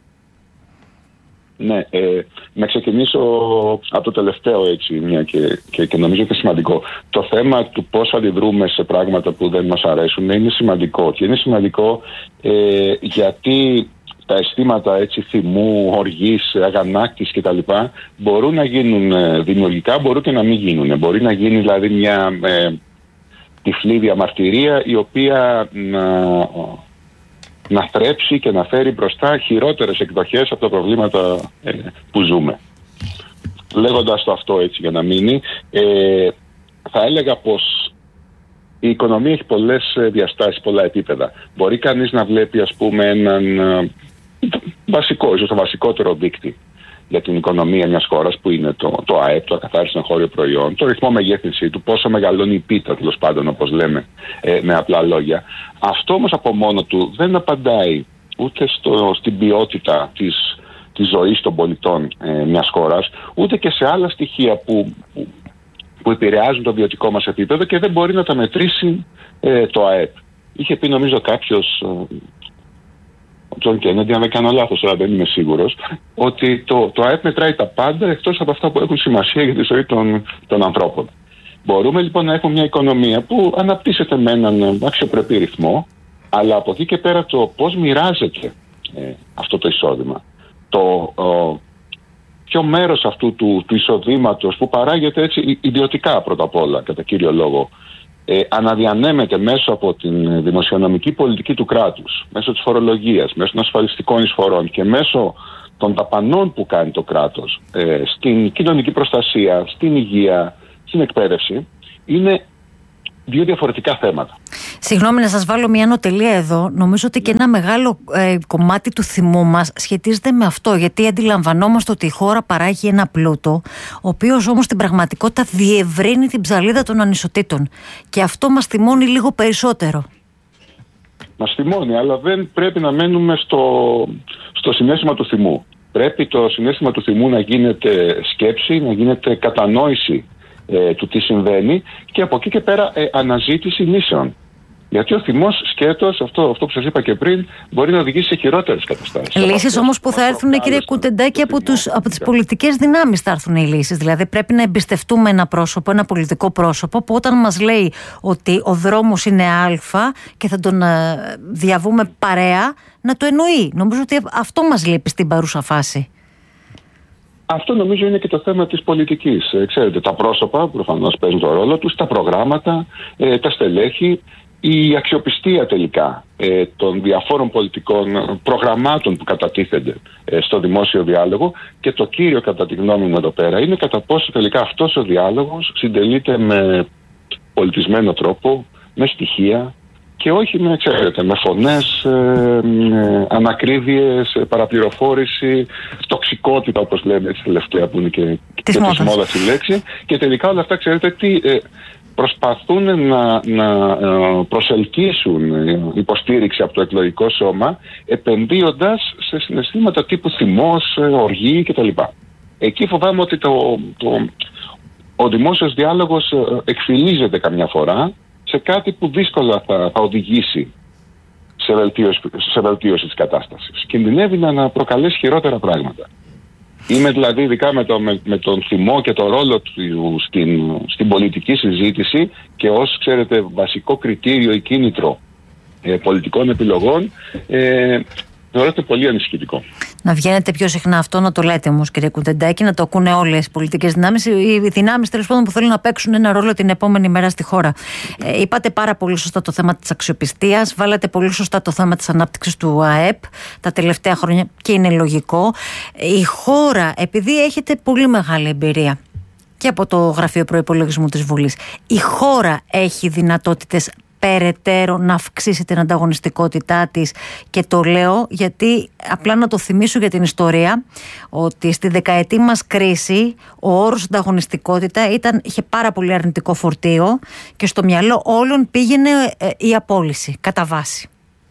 J: Ναι, να ξεκινήσω από το τελευταίο, έτσι, μια και νομίζω ότι είναι σημαντικό. Το θέμα του πώς αντιδρούμε σε πράγματα που δεν μας αρέσουν είναι σημαντικό. Και είναι σημαντικό γιατί τα αισθήματα, έτσι, θυμού, οργής, αγανάκτης κτλ. Μπορούν να γίνουν δημιουργικά, μπορούν και να μην γίνουν. Μπορεί να γίνει δηλαδή μια τυφλή διαμαρτυρία, η οποία να θρέψει και να φέρει μπροστά χειρότερες εκδοχές από τα προβλήματα που ζούμε. Λέγοντας το αυτό, έτσι, για να μείνει, θα έλεγα πως η οικονομία έχει πολλές διαστάσεις, πολλά επίπεδα. Μπορεί κανείς να βλέπει, ας πούμε, έναν βασικό, ίσως το βασικότερο δείκτη για την οικονομία μιας χώρας, που είναι το ΑΕΠ, το ακαθάριστο εγχώριο προϊόν, το ρυθμό μεγέθυνσή του, πόσο μεγαλώνει η πίτα, τέλος πάντων, όπως λέμε με απλά λόγια. Αυτό όμως από μόνο του δεν απαντάει ούτε στην ποιότητα της ζωής των πολιτών μιας χώρας, ούτε και σε άλλα στοιχεία που επηρεάζουν το βιωτικό μας επίπεδο, και δεν μπορεί να τα μετρήσει το ΑΕΠ. Είχε πει, νομίζω, κάποιος, ο Τζον Κέννεντι, αν δεν κάνω λάθος, αλλά δεν είμαι σίγουρος, ότι το ΑΕΠ μετράει τα πάντα εκτός από αυτά που έχουν σημασία για τη ζωή των ανθρώπων. Μπορούμε λοιπόν να έχουμε μια οικονομία που αναπτύσσεται με έναν αξιοπρεπή ρυθμό, αλλά από εκεί και πέρα το πώς μοιράζεται αυτό το εισόδημα, ποιο μέρος αυτού του εισοδήματος που παράγεται έτσι ιδιωτικά πρώτα απ' όλα, κατά κύριο λόγο, αναδιανέμεται μέσω από την δημοσιονομική πολιτική του κράτους, μέσω της φορολογίας, μέσω των ασφαλιστικών εισφορών και μέσω των δαπανών που κάνει το κράτος στην κοινωνική προστασία, στην υγεία, στην εκπαίδευση, είναι δύο διαφορετικά θέματα.
A: Συγγνώμη, να σας βάλω μια νοτελεία εδώ. Νομίζω ότι και ένα μεγάλο κομμάτι του θυμού μας σχετίζεται με αυτό, γιατί αντιλαμβανόμαστε ότι η χώρα παράγει ένα πλούτο, ο οποίος όμως στην πραγματικότητα διευρύνει την ψαλίδα των ανισοτήτων, και αυτό μας θυμώνει λίγο περισσότερο.
J: Μας θυμώνει, αλλά δεν πρέπει να μένουμε στο συναίσθημα του θυμού. Πρέπει το συναίσθημα του θυμού να γίνεται σκέψη, να γίνεται κατανόηση του τι συμβαίνει, και από εκεί και πέρα αναζήτηση λύσεων. Γιατί ο θυμός σκέτος, αυτό που σας είπα και πριν, μπορεί να οδηγήσει σε χειρότερες καταστάσεις.
A: Λύσεις όμως που θα έρθουν, κύριε Κουντεντάκη, από τις πολιτικές δυνάμεις θα έρθουν οι λύσεις. Δηλαδή πρέπει να εμπιστευτούμε ένα πρόσωπο, ένα πολιτικό πρόσωπο, που όταν μας λέει ότι ο δρόμος είναι Α και θα τον διαβούμε παρέα, να το εννοεί. Νομίζω ότι αυτό μας λείπει στην παρούσα φάση.
J: Αυτό νομίζω είναι και το θέμα της πολιτικής. Ξέρετε, τα πρόσωπα προφανώς παίζουν το ρόλο τους, τα προγράμματα, τα στελέχη, η αξιοπιστία τελικά των διαφόρων πολιτικών προγραμμάτων που κατατίθενται στο δημόσιο διάλογο, και το κύριο κατά τη γνώμη μου εδώ πέρα είναι κατά πόσο τελικά αυτός ο διάλογος συντελείται με πολιτισμένο τρόπο, με στοιχεία, και όχι με φωνές, ανακρίβειες, παραπληροφόρηση, τοξικότητα, όπως λέμε έτσι τελευταία, που είναι και της μόδας η λέξη. Και τελικά όλα αυτά, ξέρετε τι, προσπαθούν να προσελκύσουν υποστήριξη από το εκλογικό σώμα, επενδύοντας σε συναισθήματα τύπου θυμός, οργή κτλ. Εκεί φοβάμαι ότι ο δημόσιος διάλογος εκφυλίζεται καμιά φορά σε κάτι που δύσκολα θα οδηγήσει σε βελτίωση της κατάστασης. Κινδυνεύει να προκαλέσει χειρότερα πράγματα. Είμαι δηλαδή ειδικά με τον θυμό και το ρόλο του στην πολιτική συζήτηση, και ως, ξέρετε, βασικό κριτήριο ή κίνητρο πολιτικών επιλογών, θεωρώ πολύ ανησυχητικό.
A: Να βγαίνετε πιο συχνά αυτό, να το λέτε όμως, κύριε Κουντεντάκη, να το ακούνε όλες οι πολιτικές δυνάμεις, οι δυνάμεις τέλος πάντων που θέλουν να παίξουν ένα ρόλο την επόμενη μέρα στη χώρα. Είπατε πάρα πολύ σωστά το θέμα της αξιοπιστίας, βάλατε πολύ σωστά το θέμα της ανάπτυξης του ΑΕΠ τα τελευταία χρόνια, και είναι λογικό. Η χώρα, επειδή έχετε πολύ μεγάλη εμπειρία και από το Γραφείο Προϋπολογισμού της Βουλής, η χώρα έχει δυνατότητες περαιτέρω να αυξήσει την ανταγωνιστικότητά της. Και το λέω γιατί, απλά να το θυμίσω για την ιστορία, ότι στη δεκαετή μας κρίση ο όρος ανταγωνιστικότητα είχε πάρα πολύ αρνητικό φορτίο και στο μυαλό όλων πήγαινε η απόλυση κατά βάση.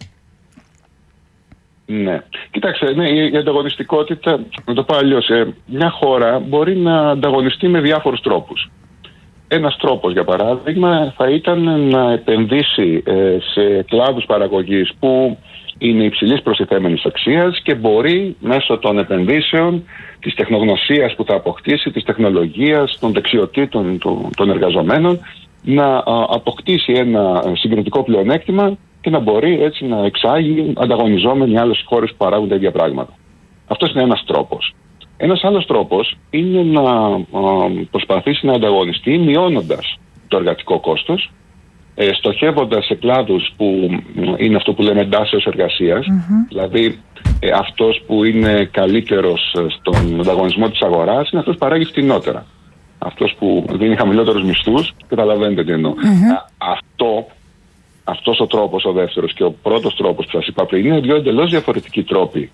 J: Ναι. Κοιτάξτε, ναι, η ανταγωνιστικότητα, να το πω αλλιώς, μια χώρα μπορεί να ανταγωνιστεί με διάφορους τρόπους. Ένας τρόπος, για παράδειγμα, θα ήταν να επενδύσει σε κλάδους παραγωγής που είναι υψηλής προστιθέμενης αξίας και μπορεί μέσω των επενδύσεων, της τεχνογνωσίας που θα αποκτήσει, της τεχνολογίας, των δεξιοτήτων των εργαζομένων, να αποκτήσει ένα συγκριτικό πλεονέκτημα και να μπορεί έτσι να εξάγει ανταγωνιζόμενοι άλλες χώρες που παράγουν τα ίδια πράγματα. Αυτός είναι ένας τρόπος. Ένας άλλος τρόπος είναι να προσπαθήσει να ανταγωνιστεί μειώνοντας το εργατικό κόστος, στοχεύοντας σε κλάδους που είναι αυτό που λέμε εντάσσεως εργασίας, δηλαδή αυτός που είναι καλύτερος στον ανταγωνισμό της αγοράς είναι αυτός που παράγει φτηνότερα. Αυτός που δίνει χαμηλότερους μισθούς, καταλαβαίνετε τι εννοώ. Αυτός ο τρόπος, ο δεύτερος και ο πρώτος τρόπος που σας είπα πριν, είναι δύο εντελώς διαφορετικοί τρόποι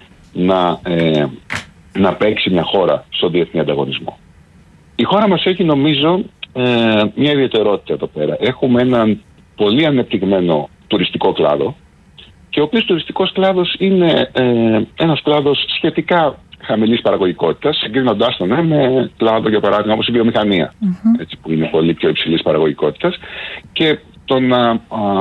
J: να παίξει μια χώρα στον διεθνή ανταγωνισμό. Η χώρα μας έχει, νομίζω, μια ιδιαιτερότητα εδώ πέρα. Έχουμε έναν πολύ ανεπτυγμένο τουριστικό κλάδο και ο οποίος τουριστικός κλάδος είναι ένας κλάδος σχετικά χαμηλής παραγωγικότητας, συγκρίνοντάς τον με κλάδο, για παράδειγμα, όπως η βιομηχανία, έτσι, που είναι πολύ πιο υψηλής παραγωγικότητας, και το να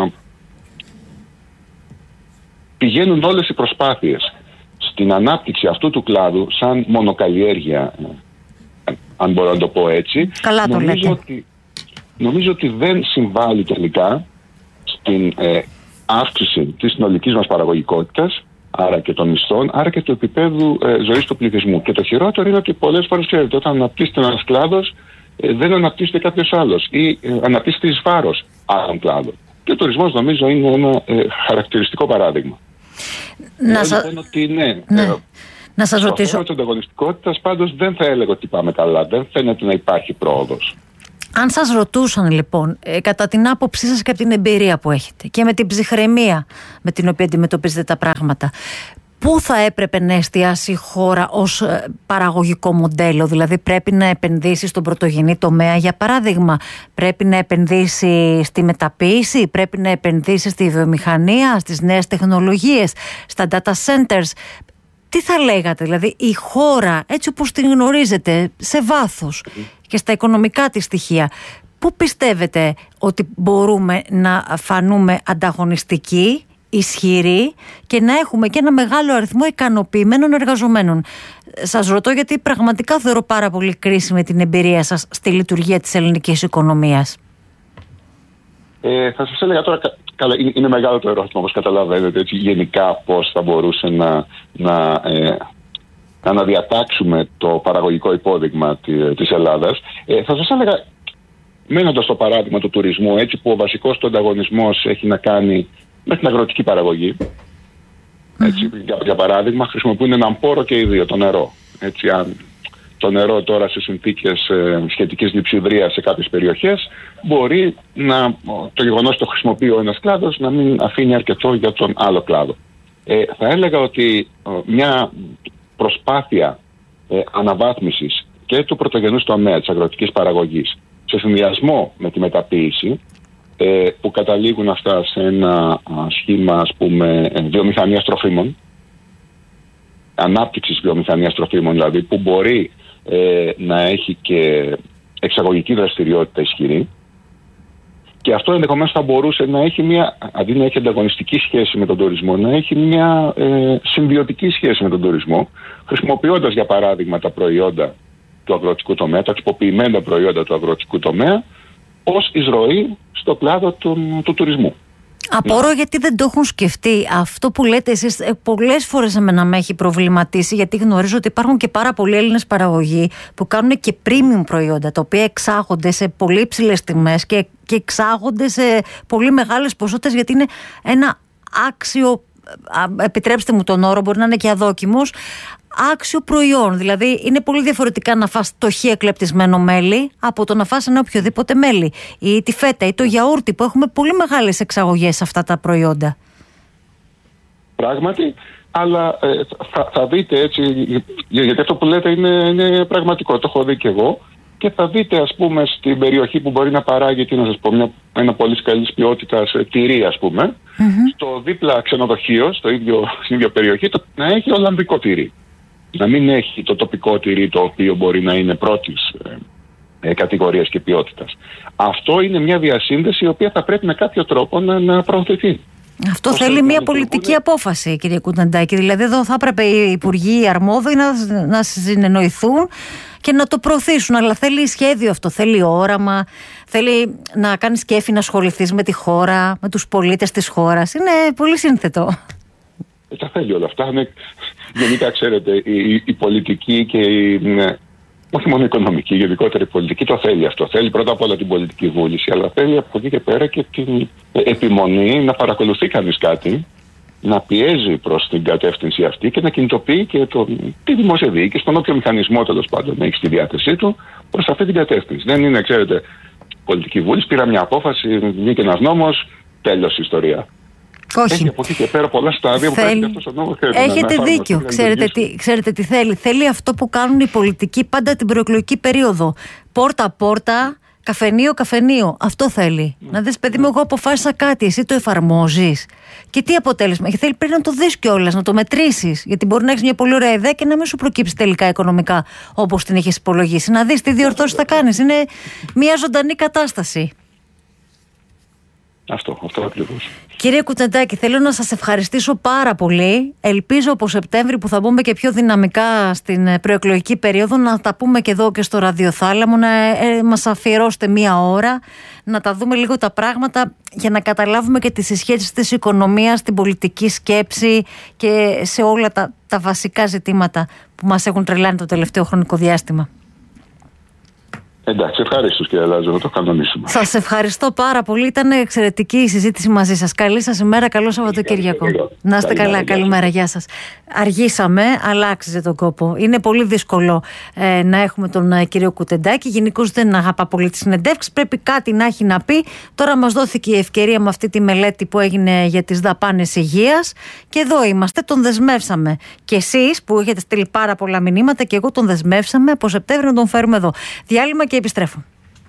J: πηγαίνουν όλες οι προσπάθειες στην ανάπτυξη αυτού του κλάδου σαν μονοκαλλιέργεια, αν μπορώ να το πω έτσι,
A: καλά το λέτε.
J: Νομίζω ότι δεν συμβάλλει τελικά στην αύξηση της συνολικής μας παραγωγικότητας, άρα και των μισθών, άρα και του επίπεδου ζωής του πληθυσμού. Και το χειρότερο είναι ότι πολλές φορές, ξέρετε, όταν αναπτύσσεται ένας κλάδος, δεν αναπτύσσεται κάποιος άλλος ή αναπτύσσεται εις βάρος άλλων κλάδων. Και ο τουρισμός, νομίζω, είναι ένα χαρακτηριστικό παράδειγμα.
A: Να σας ρωτήσω.
J: Στο θέμα της ανταγωνιστικότητας, πάντως, δεν θα έλεγα ότι πάμε καλά. Δεν φαίνεται να υπάρχει πρόοδος.
A: Αν σας ρωτούσαν, λοιπόν, κατά την άποψή σας και από την εμπειρία που έχετε και με την ψυχραιμία με την οποία αντιμετωπίζετε τα πράγματα, πού θα έπρεπε να εστιάσει η χώρα ως παραγωγικό μοντέλο? Δηλαδή πρέπει να επενδύσει στον πρωτογενή τομέα, για παράδειγμα, πρέπει να επενδύσει στη μεταποίηση, πρέπει να επενδύσει στη βιομηχανία, στις νέες τεχνολογίες, στα data centers? Τι θα λέγατε, δηλαδή, η χώρα έτσι όπως την γνωρίζετε σε βάθος και στα οικονομικά της στοιχεία, πού πιστεύετε ότι μπορούμε να φανούμε ανταγωνιστικοί, ισχυροί και να έχουμε και ένα μεγάλο αριθμό ικανοποιημένων εργαζομένων? Σας ρωτώ γιατί πραγματικά θεωρώ πάρα πολύ κρίσιμη την εμπειρία σας στη λειτουργία της ελληνικής οικονομίας.
J: Θα σας έλεγα τώρα, καλά, είναι μεγάλο το ερώτημα, όπως καταλαβαίνετε, έτσι, γενικά πώς θα μπορούσε να αναδιατάξουμε το παραγωγικό υπόδειγμα της Ελλάδας. Θα σας έλεγα, μένοντας στο παράδειγμα του τουρισμού, έτσι, που ο βασικός του ανταγωνισμός έχει να κάνει με την αγροτική παραγωγή. Έτσι, για παράδειγμα, χρησιμοποιούν έναν πόρο και οι δύο, το νερό. Έτσι, αν το νερό τώρα σε συνθήκες σχετικής λειψιδρίας σε κάποιες περιοχές, μπορεί το γεγονός ότι το χρησιμοποιεί ο ένας κλάδος να μην αφήνει αρκετό για τον άλλο κλάδο. Θα έλεγα ότι μια προσπάθεια αναβάθμισης και του πρωτογενούς τομέα της αγροτικής παραγωγής σε συνδυασμό με τη μεταποίηση, που καταλήγουν αυτά σε ένα σχήμα, ας πούμε, βιομηχανίας τροφίμων, ανάπτυξης βιομηχανίας τροφίμων δηλαδή, που μπορεί να έχει και εξαγωγική δραστηριότητα ισχυρή, και αυτό ενδεχομένως θα μπορούσε να έχει αντί να έχει ανταγωνιστική σχέση με τον τουρισμό, να έχει μια συμβιωτική σχέση με τον τουρισμό, χρησιμοποιώντας για παράδειγμα τα προϊόντα του αγροτικού τομέα, τα τυποποιημένα προϊόντα του αγροτικού τομέα, ως εισρωή στο κλάδο του τουρισμού.
A: Απορώ γιατί δεν το έχουν σκεφτεί. Αυτό που λέτε εσείς πολλές φορές εμένα με έχει προβληματίσει, γιατί γνωρίζω ότι υπάρχουν και πάρα πολλοί Έλληνες παραγωγοί που κάνουν και premium προϊόντα, τα οποία εξάγονται σε πολύ υψηλές τιμές και εξάγονται σε πολύ μεγάλες ποσότητες, γιατί είναι ένα άξιο επιτρέψτε μου τον όρο, μπορεί να είναι και αδόκιμος, άξιο προϊόν. Δηλαδή είναι πολύ διαφορετικά να φας το χ εκλεπτισμένο μέλι από το να φας ένα οποιοδήποτε μέλι, ή τη φέτα ή το γιαούρτι, που έχουμε πολύ μεγάλες εξαγωγές σε αυτά τα προϊόντα.
J: Πράγματι, αλλά θα δείτε έτσι, γιατί αυτό που λέτε είναι πραγματικό, το έχω δει και εγώ, και θα δείτε, ας πούμε, στην περιοχή που μπορεί να παράγει, τι να σας πω, ένα πολύ καλής ποιότητας τυρί, ας πούμε, στο δίπλα ξενοδοχείο, στην ίδια περιοχή, να έχει ολλανδικό τυρί. Να μην έχει το τοπικό τυρί, το οποίο μπορεί να είναι πρώτης κατηγορίας και ποιότητας. Αυτό είναι μια διασύνδεση η οποία θα πρέπει με κάποιο τρόπο να προωθηθεί.
A: Αυτό θέλει μια πολιτική απόφαση, κύριε Κουτεντάκη. Δηλαδή εδώ θα έπρεπε οι υπουργοί, οι αρμόδιοι να συνεννοηθούν και να το προωθήσουν. Αλλά θέλει σχέδιο αυτό, θέλει όραμα, θέλει να κάνεις κέφι, να ασχοληθείς με τη χώρα, με τους πολίτες της χώρας. Είναι πολύ σύνθετο.
J: Τα θέλει όλα αυτά. Γενικά, ξέρετε, η πολιτική και όχι μόνο η οικονομική, η γενικότερη πολιτική το θέλει αυτό. Θέλει πρώτα απ' όλα την πολιτική βούληση, αλλά θέλει από εκεί και πέρα και την επιμονή να παρακολουθεί κανείς κάτι, να πιέζει προς την κατεύθυνση αυτή και να κινητοποιεί και τη δημόσια διοίκηση, τον όποιο μηχανισμό τέλος πάντων έχει στη διάθεσή του προς αυτή την κατεύθυνση. Δεν είναι, ξέρετε, πολιτική βούληση, πήρα μια απόφαση, βγήκε ένας νόμος, τέλος η ιστορία.
A: Όχι.
J: Έχει από εκεί και πέρα πολλά στάδια που πρέπει αυτός ο νόμος.
A: Έχετε δίκιο. Ξέρετε τι θέλει. Θέλει αυτό που κάνουν οι πολιτικοί πάντα την προεκλογική περίοδο. Πόρτα-πόρτα, καφενείο. Αυτό θέλει. Να δεις, παιδί μου, εγώ αποφάσισα κάτι, εσύ το εφαρμόζεις. Και τι αποτέλεσμα. Και θέλει πριν να το δεις κιόλας, να το μετρήσεις. Γιατί μπορεί να έχεις μια πολύ ωραία ιδέα και να μην σου προκύψει τελικά οικονομικά όπως την έχεις υπολογίσει. Να δεις τι διορθώσεις θα κάνεις. Είναι μια ζωντανή κατάσταση.
J: Αυτό ακριβώς.
A: Κύριε Κουτσεντάκη, θέλω να σας ευχαριστήσω πάρα πολύ. Ελπίζω από Σεπτέμβρη, που θα μπούμε και πιο δυναμικά στην προεκλογική περίοδο, να τα πούμε και εδώ και στο ραδιοθάλαμο, να μας αφιερώσετε μία ώρα, να τα δούμε λίγο τα πράγματα για να καταλάβουμε και τις συσχέσεις της οικονομίας, την πολιτική σκέψη και σε όλα τα βασικά ζητήματα που μας έχουν τρελάνει το τελευταίο χρονικό διάστημα.
J: Εντάξει, ευχαριστώ κύριε Λάζο, να το κανονίσουμε.
A: Σας ευχαριστώ πάρα πολύ. Ήταν εξαιρετική η συζήτηση μαζί σας. Καλή σας ημέρα, καλό Σαββατοκύριακο. Να είστε καλά, καλημέρα, γεια σας. Αργήσαμε, αλλά άξιζε τον κόπο. Είναι πολύ δύσκολο να έχουμε τον κύριο Κουτεντάκη. Γενικώς δεν αγαπά πολύ τις συνεντεύξεις. Πρέπει κάτι να έχει να πει. Τώρα μας δόθηκε η ευκαιρία με αυτή τη μελέτη που έγινε για τις δαπάνες υγείας. Και εδώ είμαστε, τον δεσμεύσαμε. Και εσείς που έχετε στείλει πάρα πολλά μηνύματα, και εγώ τον δεσμεύσαμε από Σεπτέμβριο να τον φέρουμε εδώ. Διάλειμμα και επιστρέφω.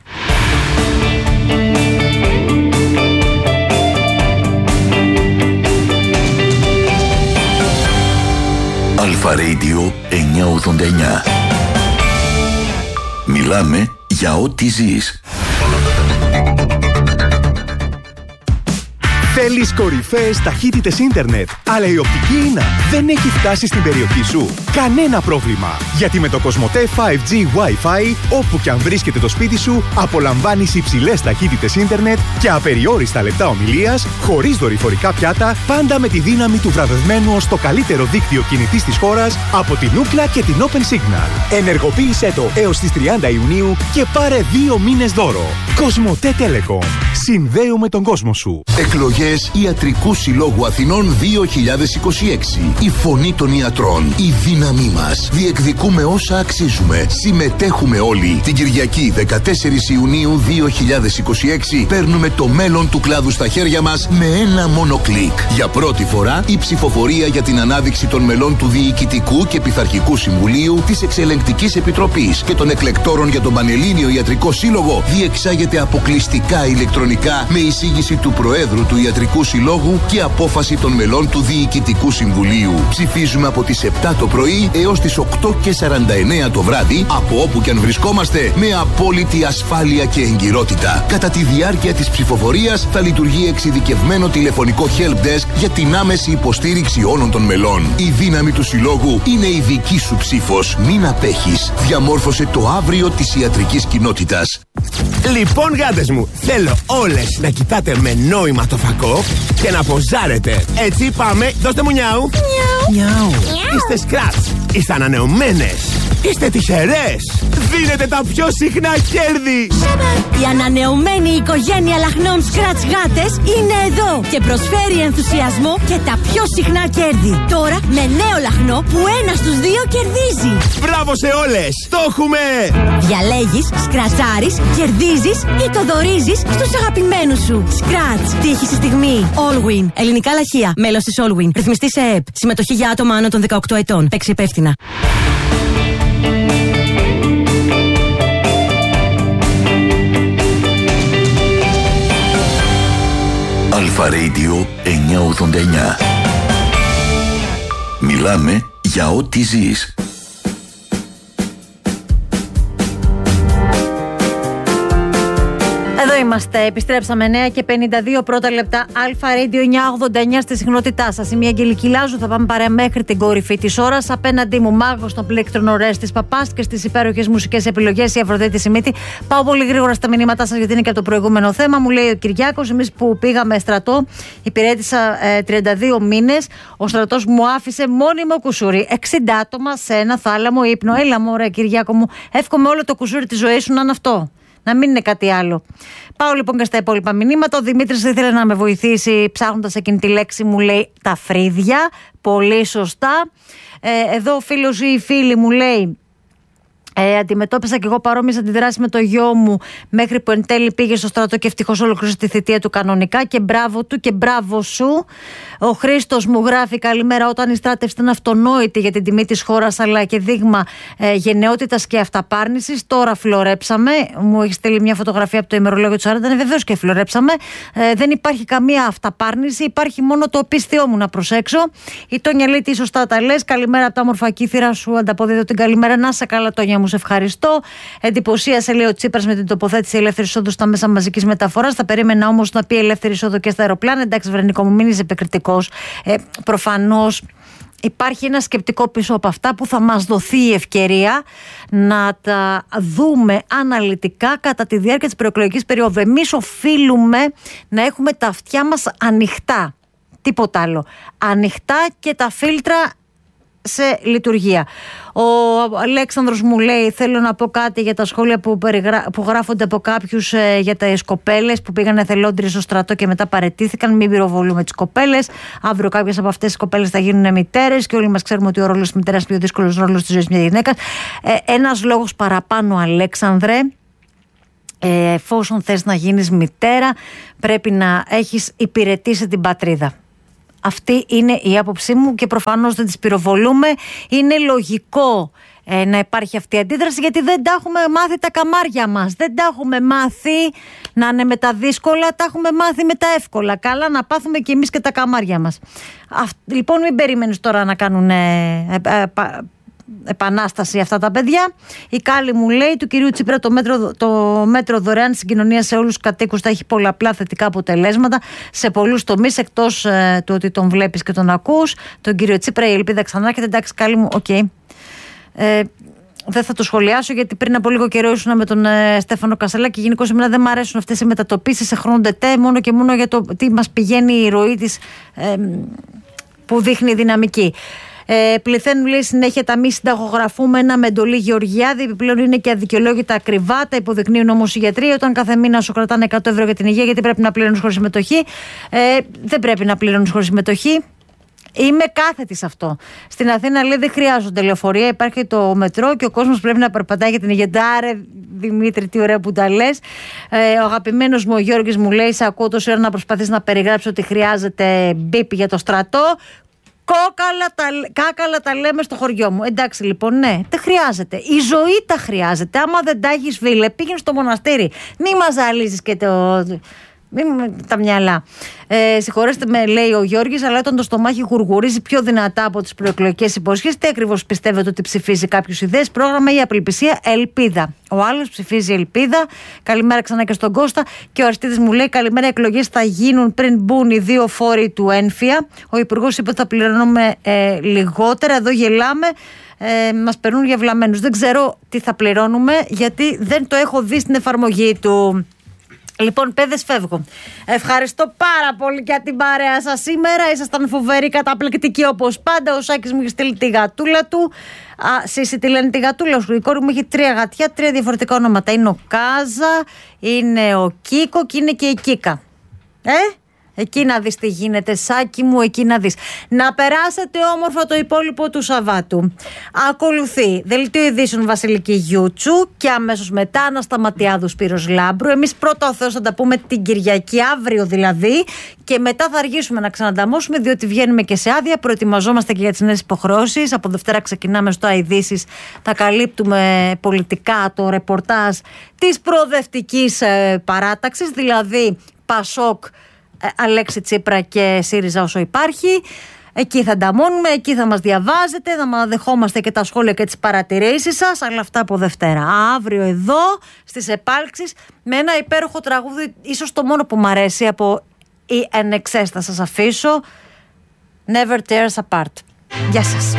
C: Αλφα Radio 989. Μιλάμε για ό,τι ζεις.
K: Θέλεις κορυφαίες ταχύτητες ίντερνετ, αλλά η οπτική ίνα δεν έχει φτάσει στην περιοχή σου? Κανένα πρόβλημα, γιατί με το Κοσμοτέ 5G Wi-Fi, όπου και αν βρίσκεται το σπίτι σου, απολαμβάνεις υψηλές ταχύτητες ίντερνετ και απεριόριστα λεπτά ομιλίας, χωρίς δορυφορικά πιάτα, πάντα με τη δύναμη του βραβευμένου ως το καλύτερο δίκτυο κινητής της χώρας από την Ookla και την Open Signal. Ενεργοποίησέ το έως τις 30 Ιουνίου και πάρε 2 μήνες δώρο. Κοσμοτέ Telecom. Συνδέουμε τον κόσμο σου.
C: Εκλογές Ιατρικού Συλλόγου Αθηνών 2026. Η φωνή των ιατρών. Η δύναμή μας. Διεκδικούμε όσα αξίζουμε. Συμμετέχουμε όλοι. Την Κυριακή 14 Ιουνίου 2026 παίρνουμε το μέλλον του κλάδου στα χέρια μας με ένα μόνο κλικ. Για πρώτη φορά η ψηφοφορία για την ανάδειξη των μελών του Διοικητικού και Πειθαρχικού Συμβουλίου, της Εξελεγκτικής Επιτροπής και των εκλεκτόρων για τον Πανελλήνιο Ιατρικό Σύλλογο διεξάγεται αποκλειστικά ηλεκτρονικά με εισήγηση του Προέδρου του Ιατρικού Συλλόγου και απόφαση των μελών του Διοικητικού Συμβουλίου. Ψηφίζουμε από τις 7 το πρωί έως τις 8:49 το βράδυ, από όπου και αν βρισκόμαστε, με απόλυτη ασφάλεια και εγκυρότητα. Κατά τη διάρκεια της ψηφοφορίας θα λειτουργεί εξειδικευμένο τηλεφωνικό helpdesk για την άμεση υποστήριξη όλων των μελών. Η δύναμη του Συλλόγου είναι η δική σου ψήφος. Μην απέχεις. Διαμόρφωσε το αύριο της ιατρικής κοινότητας.
L: Λοιπόν, γάτες μου, θέλω όλες να κοιτάτε με νόημα το φακό και να ποζάρετε. Έτσι πάμε, δώστε μου νιάου. Νιάου. Είστε σκράτς, είστε ανανεωμένες. Είστε τυχερές! Δίνετε τα πιο συχνά κέρδη!
M: Η ανανεωμένη οικογένεια λαχνών Scratch Γάτες είναι εδώ και προσφέρει ενθουσιασμό και τα πιο συχνά κέρδη. Τώρα με νέο λαχνό που 1 στους 2 κερδίζει.
L: Μπράβο σε όλες! Το έχουμε!
M: Διαλέγεις, σκρατσάρεις, κερδίζεις ή το δωρίζεις στους αγαπημένους σου. Scratch. Τύχη στη στιγμή. Allwin. Ελληνικά λαχεία. Μέλος της Allwin. Ρυθμιστή σε ΕΕΠ. Συμμετοχή για άτομα άνω των 18 ετών. Παίξει υπεύθυνα.
C: Αλφα Radio 989. Μιλάμε για ό,τι ζεις.
A: Εδώ είμαστε, επιστρέψαμε 9:52 πρώτα λεπτά. Αλφα Radio 989 στη συχνότητά σας. Είμαι η Αγγελική Λάζου, θα πάμε παρέα μέχρι την κορυφή της ώρας. Απέναντί μου μάγος των πλήκτρων Ορέστης Παπάς και στις υπέροχες μουσικές επιλογές η Αφροδίτη Σιμίτη. Πάω πολύ γρήγορα στα μηνύματά σας γιατί είναι και το προηγούμενο θέμα. Μου λέει ο Κυριάκος, εμείς που πήγαμε στρατό, υπηρέτησα 32 μήνες. Ο στρατός μου άφησε μόνιμο κουσούρι. 60 άτομα σε ένα θάλαμο ύπνο. Έλα μωρέ Κυριάκο μου, εύχομαι όλο το κουσούρι της ζωής σου να είναι αυτό. Να μην είναι κάτι άλλο. Πάω λοιπόν και στα υπόλοιπα μηνύματα. Ο Δημήτρης ήθελε να με βοηθήσει ψάχνοντας εκείνη τη λέξη, μου λέει τα φρύδια. Πολύ σωστά. Εδώ ο φίλος ή η φίλη μου λέει αντιμετώπισα και εγώ παρόμοιες αντιδράσεις με το γιο μου μέχρι που εν τέλει πήγε στο στρατό και ευτυχώς ολοκλήρωσε τη θητεία του κανονικά και μπράβο του και μπράβο σου. Ο Χρήστος μου γράφει καλημέρα, όταν η στράτευση ήταν αυτονόητη για την τιμή της χώρας αλλά και δείγμα γενναιότητας και αυταπάρνησης, τώρα φλωρέψαμε. Μου έχει στείλει μια φωτογραφία από το ημερολόγιο του 40, βεβαίως και φλωρέψαμε. Δεν υπάρχει καμία αυταπάρνηση, υπάρχει μόνο το πίστιό μου να προσέξω. Η Τόνια λέει τι σωστά τα λες. Καλημέρα από τα όμορφα Κύθυρα, σου ανταποδίδω την καλημέρα. Να σε καλά Τόνια μου, σε ευχαριστώ. Εντυπωσίασε λέει ο Τσίπρας με την τοποθέτηση ελεύθερη εισόδου στα μέσα μαζικής μεταφοράς. Θα περίμενα όμως να πει ελεύθερη εισόδου και στα αεροπλάνα. Εντάξει, Βρενικό μου, μην είσαι επικριτικός. Προφανώς υπάρχει ένα σκεπτικό πίσω από αυτά που θα μας δοθεί η ευκαιρία να τα δούμε αναλυτικά κατά τη διάρκεια της προεκλογικής περίοδου. Εμείς οφείλουμε να έχουμε τα αυτιά μας ανοιχτά. Τίποτα άλλο. Ανοιχτά και τα φίλτρα σε λειτουργία. Ο Αλέξανδρος μου λέει θέλω να πω κάτι για τα σχόλια που γράφονται από κάποιους για τις κοπέλες που πήγαν εθελόντριες στο στρατό και μετά παραιτήθηκαν. Μην πυροβολούμε τις κοπέλες. Αύριο κάποιες από αυτές τις κοπέλες θα γίνουν μητέρες και όλοι μας ξέρουμε ότι ο ρόλος της μητέρας είναι πιο δύσκολος ρόλος της ζωής μιας γυναίκας. Ένας λόγος παραπάνω, Αλέξανδρε. Εφόσον θες να γίνεις μητέρα πρέπει να έχεις υπηρετήσει την πατρίδα. Αυτή είναι η άποψή μου και προφανώς δεν τις πυροβολούμε. Είναι λογικό να υπάρχει αυτή η αντίδραση γιατί δεν τα έχουμε μάθει τα καμάρια μας. Δεν τα έχουμε μάθει να είναι με τα δύσκολα, τα έχουμε μάθει με τα εύκολα. Καλά να πάθουμε και εμείς και τα καμάρια μας. Λοιπόν, μην περιμένεις τώρα να κάνουν επανάσταση αυτά τα παιδιά. Η Κάλλη μου λέει του κυρίου Τσίπρα το μέτρο δωρεάν συγκοινωνία σε όλους τους κατοίκους θα έχει πολλαπλά θετικά αποτελέσματα σε πολλούς τομείς εκτός του ότι τον βλέπεις και τον ακούς. Τον κύριο Τσίπρα η ελπίδα ξανάρχεται. Εντάξει Κάλλη μου, οκ. Δεν θα το σχολιάσω γιατί πριν από λίγο καιρό ήσουν με τον Στέφανο Κασελάκη και γενικώς εμένα δεν μου αρέσουν αυτές οι μετατοπίσεις σε χρόνο-ντετέ μόνο και μόνο για το τι μας πηγαίνει η ροή της που δείχνει δυναμική. Πληθαίνουν λέει συνέχεια τα μη συνταγογραφούμενα με εντολή Γεωργιάδη. Επιπλέον είναι και αδικαιολόγητα ακριβά. Τα υποδεικνύουν όμως οι γιατροί. Όταν κάθε μήνα σου κρατάνε 100 ευρώ για την υγεία, γιατί πρέπει να πληρώνεις χωρίς συμμετοχή. Δεν πρέπει να πληρώνεις χωρίς συμμετοχή. Είμαι κάθετη σε αυτό. Στην Αθήνα λέει δεν χρειάζονται λεωφορεία, υπάρχει το μετρό και ο κόσμος πρέπει να περπατάει για την υγεία. Άρε Δημήτρη, τι ωραία που τα λες. Ο αγαπημένος μου ο Γιώργης μου λέει: σε ακούω τόση ώρα να προσπαθείς να περιγράψεις ότι χρειάζεται μπίπ για το στρατό. Κάκαλα τα λέμε στο χωριό μου. Εντάξει λοιπόν, ναι, δεν χρειάζεται. Η ζωή τα χρειάζεται. Άμα δεν τα έχεις, φίλε, πήγαινε στο μοναστήρι. Μη μας ζαλίζεις και τα μυαλά. Συγχωρέστε με, λέει ο Γιώργης, αλλά όταν το στομάχι γουργουρίζει πιο δυνατά από τις προεκλογικές υποσχέσεις, τι ακριβώς πιστεύετε ότι ψηφίζει κάποιους ιδέες, πρόγραμμα ή απελπισία? Ελπίδα. Ο άλλος ψηφίζει ελπίδα. Καλημέρα ξανά και στον Κώστα. Και ο Αριστίδης μου λέει: καλημέρα, εκλογές θα γίνουν πριν μπουν οι 2 φόροι του έμφυα. Ο υπουργός είπε ότι θα πληρώνουμε λιγότερα. Εδώ γελάμε. Μας περνούν για βλαμμένους. Δεν ξέρω τι θα πληρώνουμε γιατί δεν το έχω δει στην εφαρμογή του. Λοιπόν, παιδες, φεύγω. Ευχαριστώ πάρα πολύ για την παρέα σας σήμερα. Ήσασταν φοβεροί, καταπληκτικοί όπως πάντα. Ο Σάκης μου έχει στείλει τη γατούλα του. Σύση τη λένε τη γατούλα. Η κόρη μου έχει 3 γατιά, 3 διαφορετικά ονόματα. Είναι ο Κάζα, είναι ο Κίκο και είναι και η Κίκα. Εκεί να δεις τι γίνεται, Σάκη μου, εκεί να δεις. Να περάσετε όμορφα το υπόλοιπο του Σαββάτου. Ακολουθεί Δελτίο Ειδήσεων Βασιλική Γιούτσου και αμέσως μετά Ανασταματιάδου Σπύρος Λάμπρου. Εμείς πρώτα ο Θεός θα τα πούμε την Κυριακή, αύριο δηλαδή, και μετά θα αργήσουμε να ξανανταμώσουμε, διότι βγαίνουμε και σε άδεια. Προετοιμαζόμαστε και για τις νέες υποχρεώσεις. Από Δευτέρα ξεκινάμε στο Ειδήσεις. Θα καλύπτουμε πολιτικά το ρεπορτάζ της προοδευτικής παράταξης, δηλαδή Πασόκ, Αλέξη Τσίπρα και ΣΥΡΙΖΑ όσο υπάρχει. Εκεί θα ανταμώνουμε, εκεί θα μας διαβάζετε, θα δεχόμαστε και τα σχόλια και τις παρατηρήσεις σας, αλλά αυτά από Δευτέρα. Αύριο εδώ στις επάλξεις με ένα υπέροχο τραγούδι, ίσως το μόνο που μου αρέσει από η NXS, θα σας αφήσω, Never Tears Apart. Γεια σας.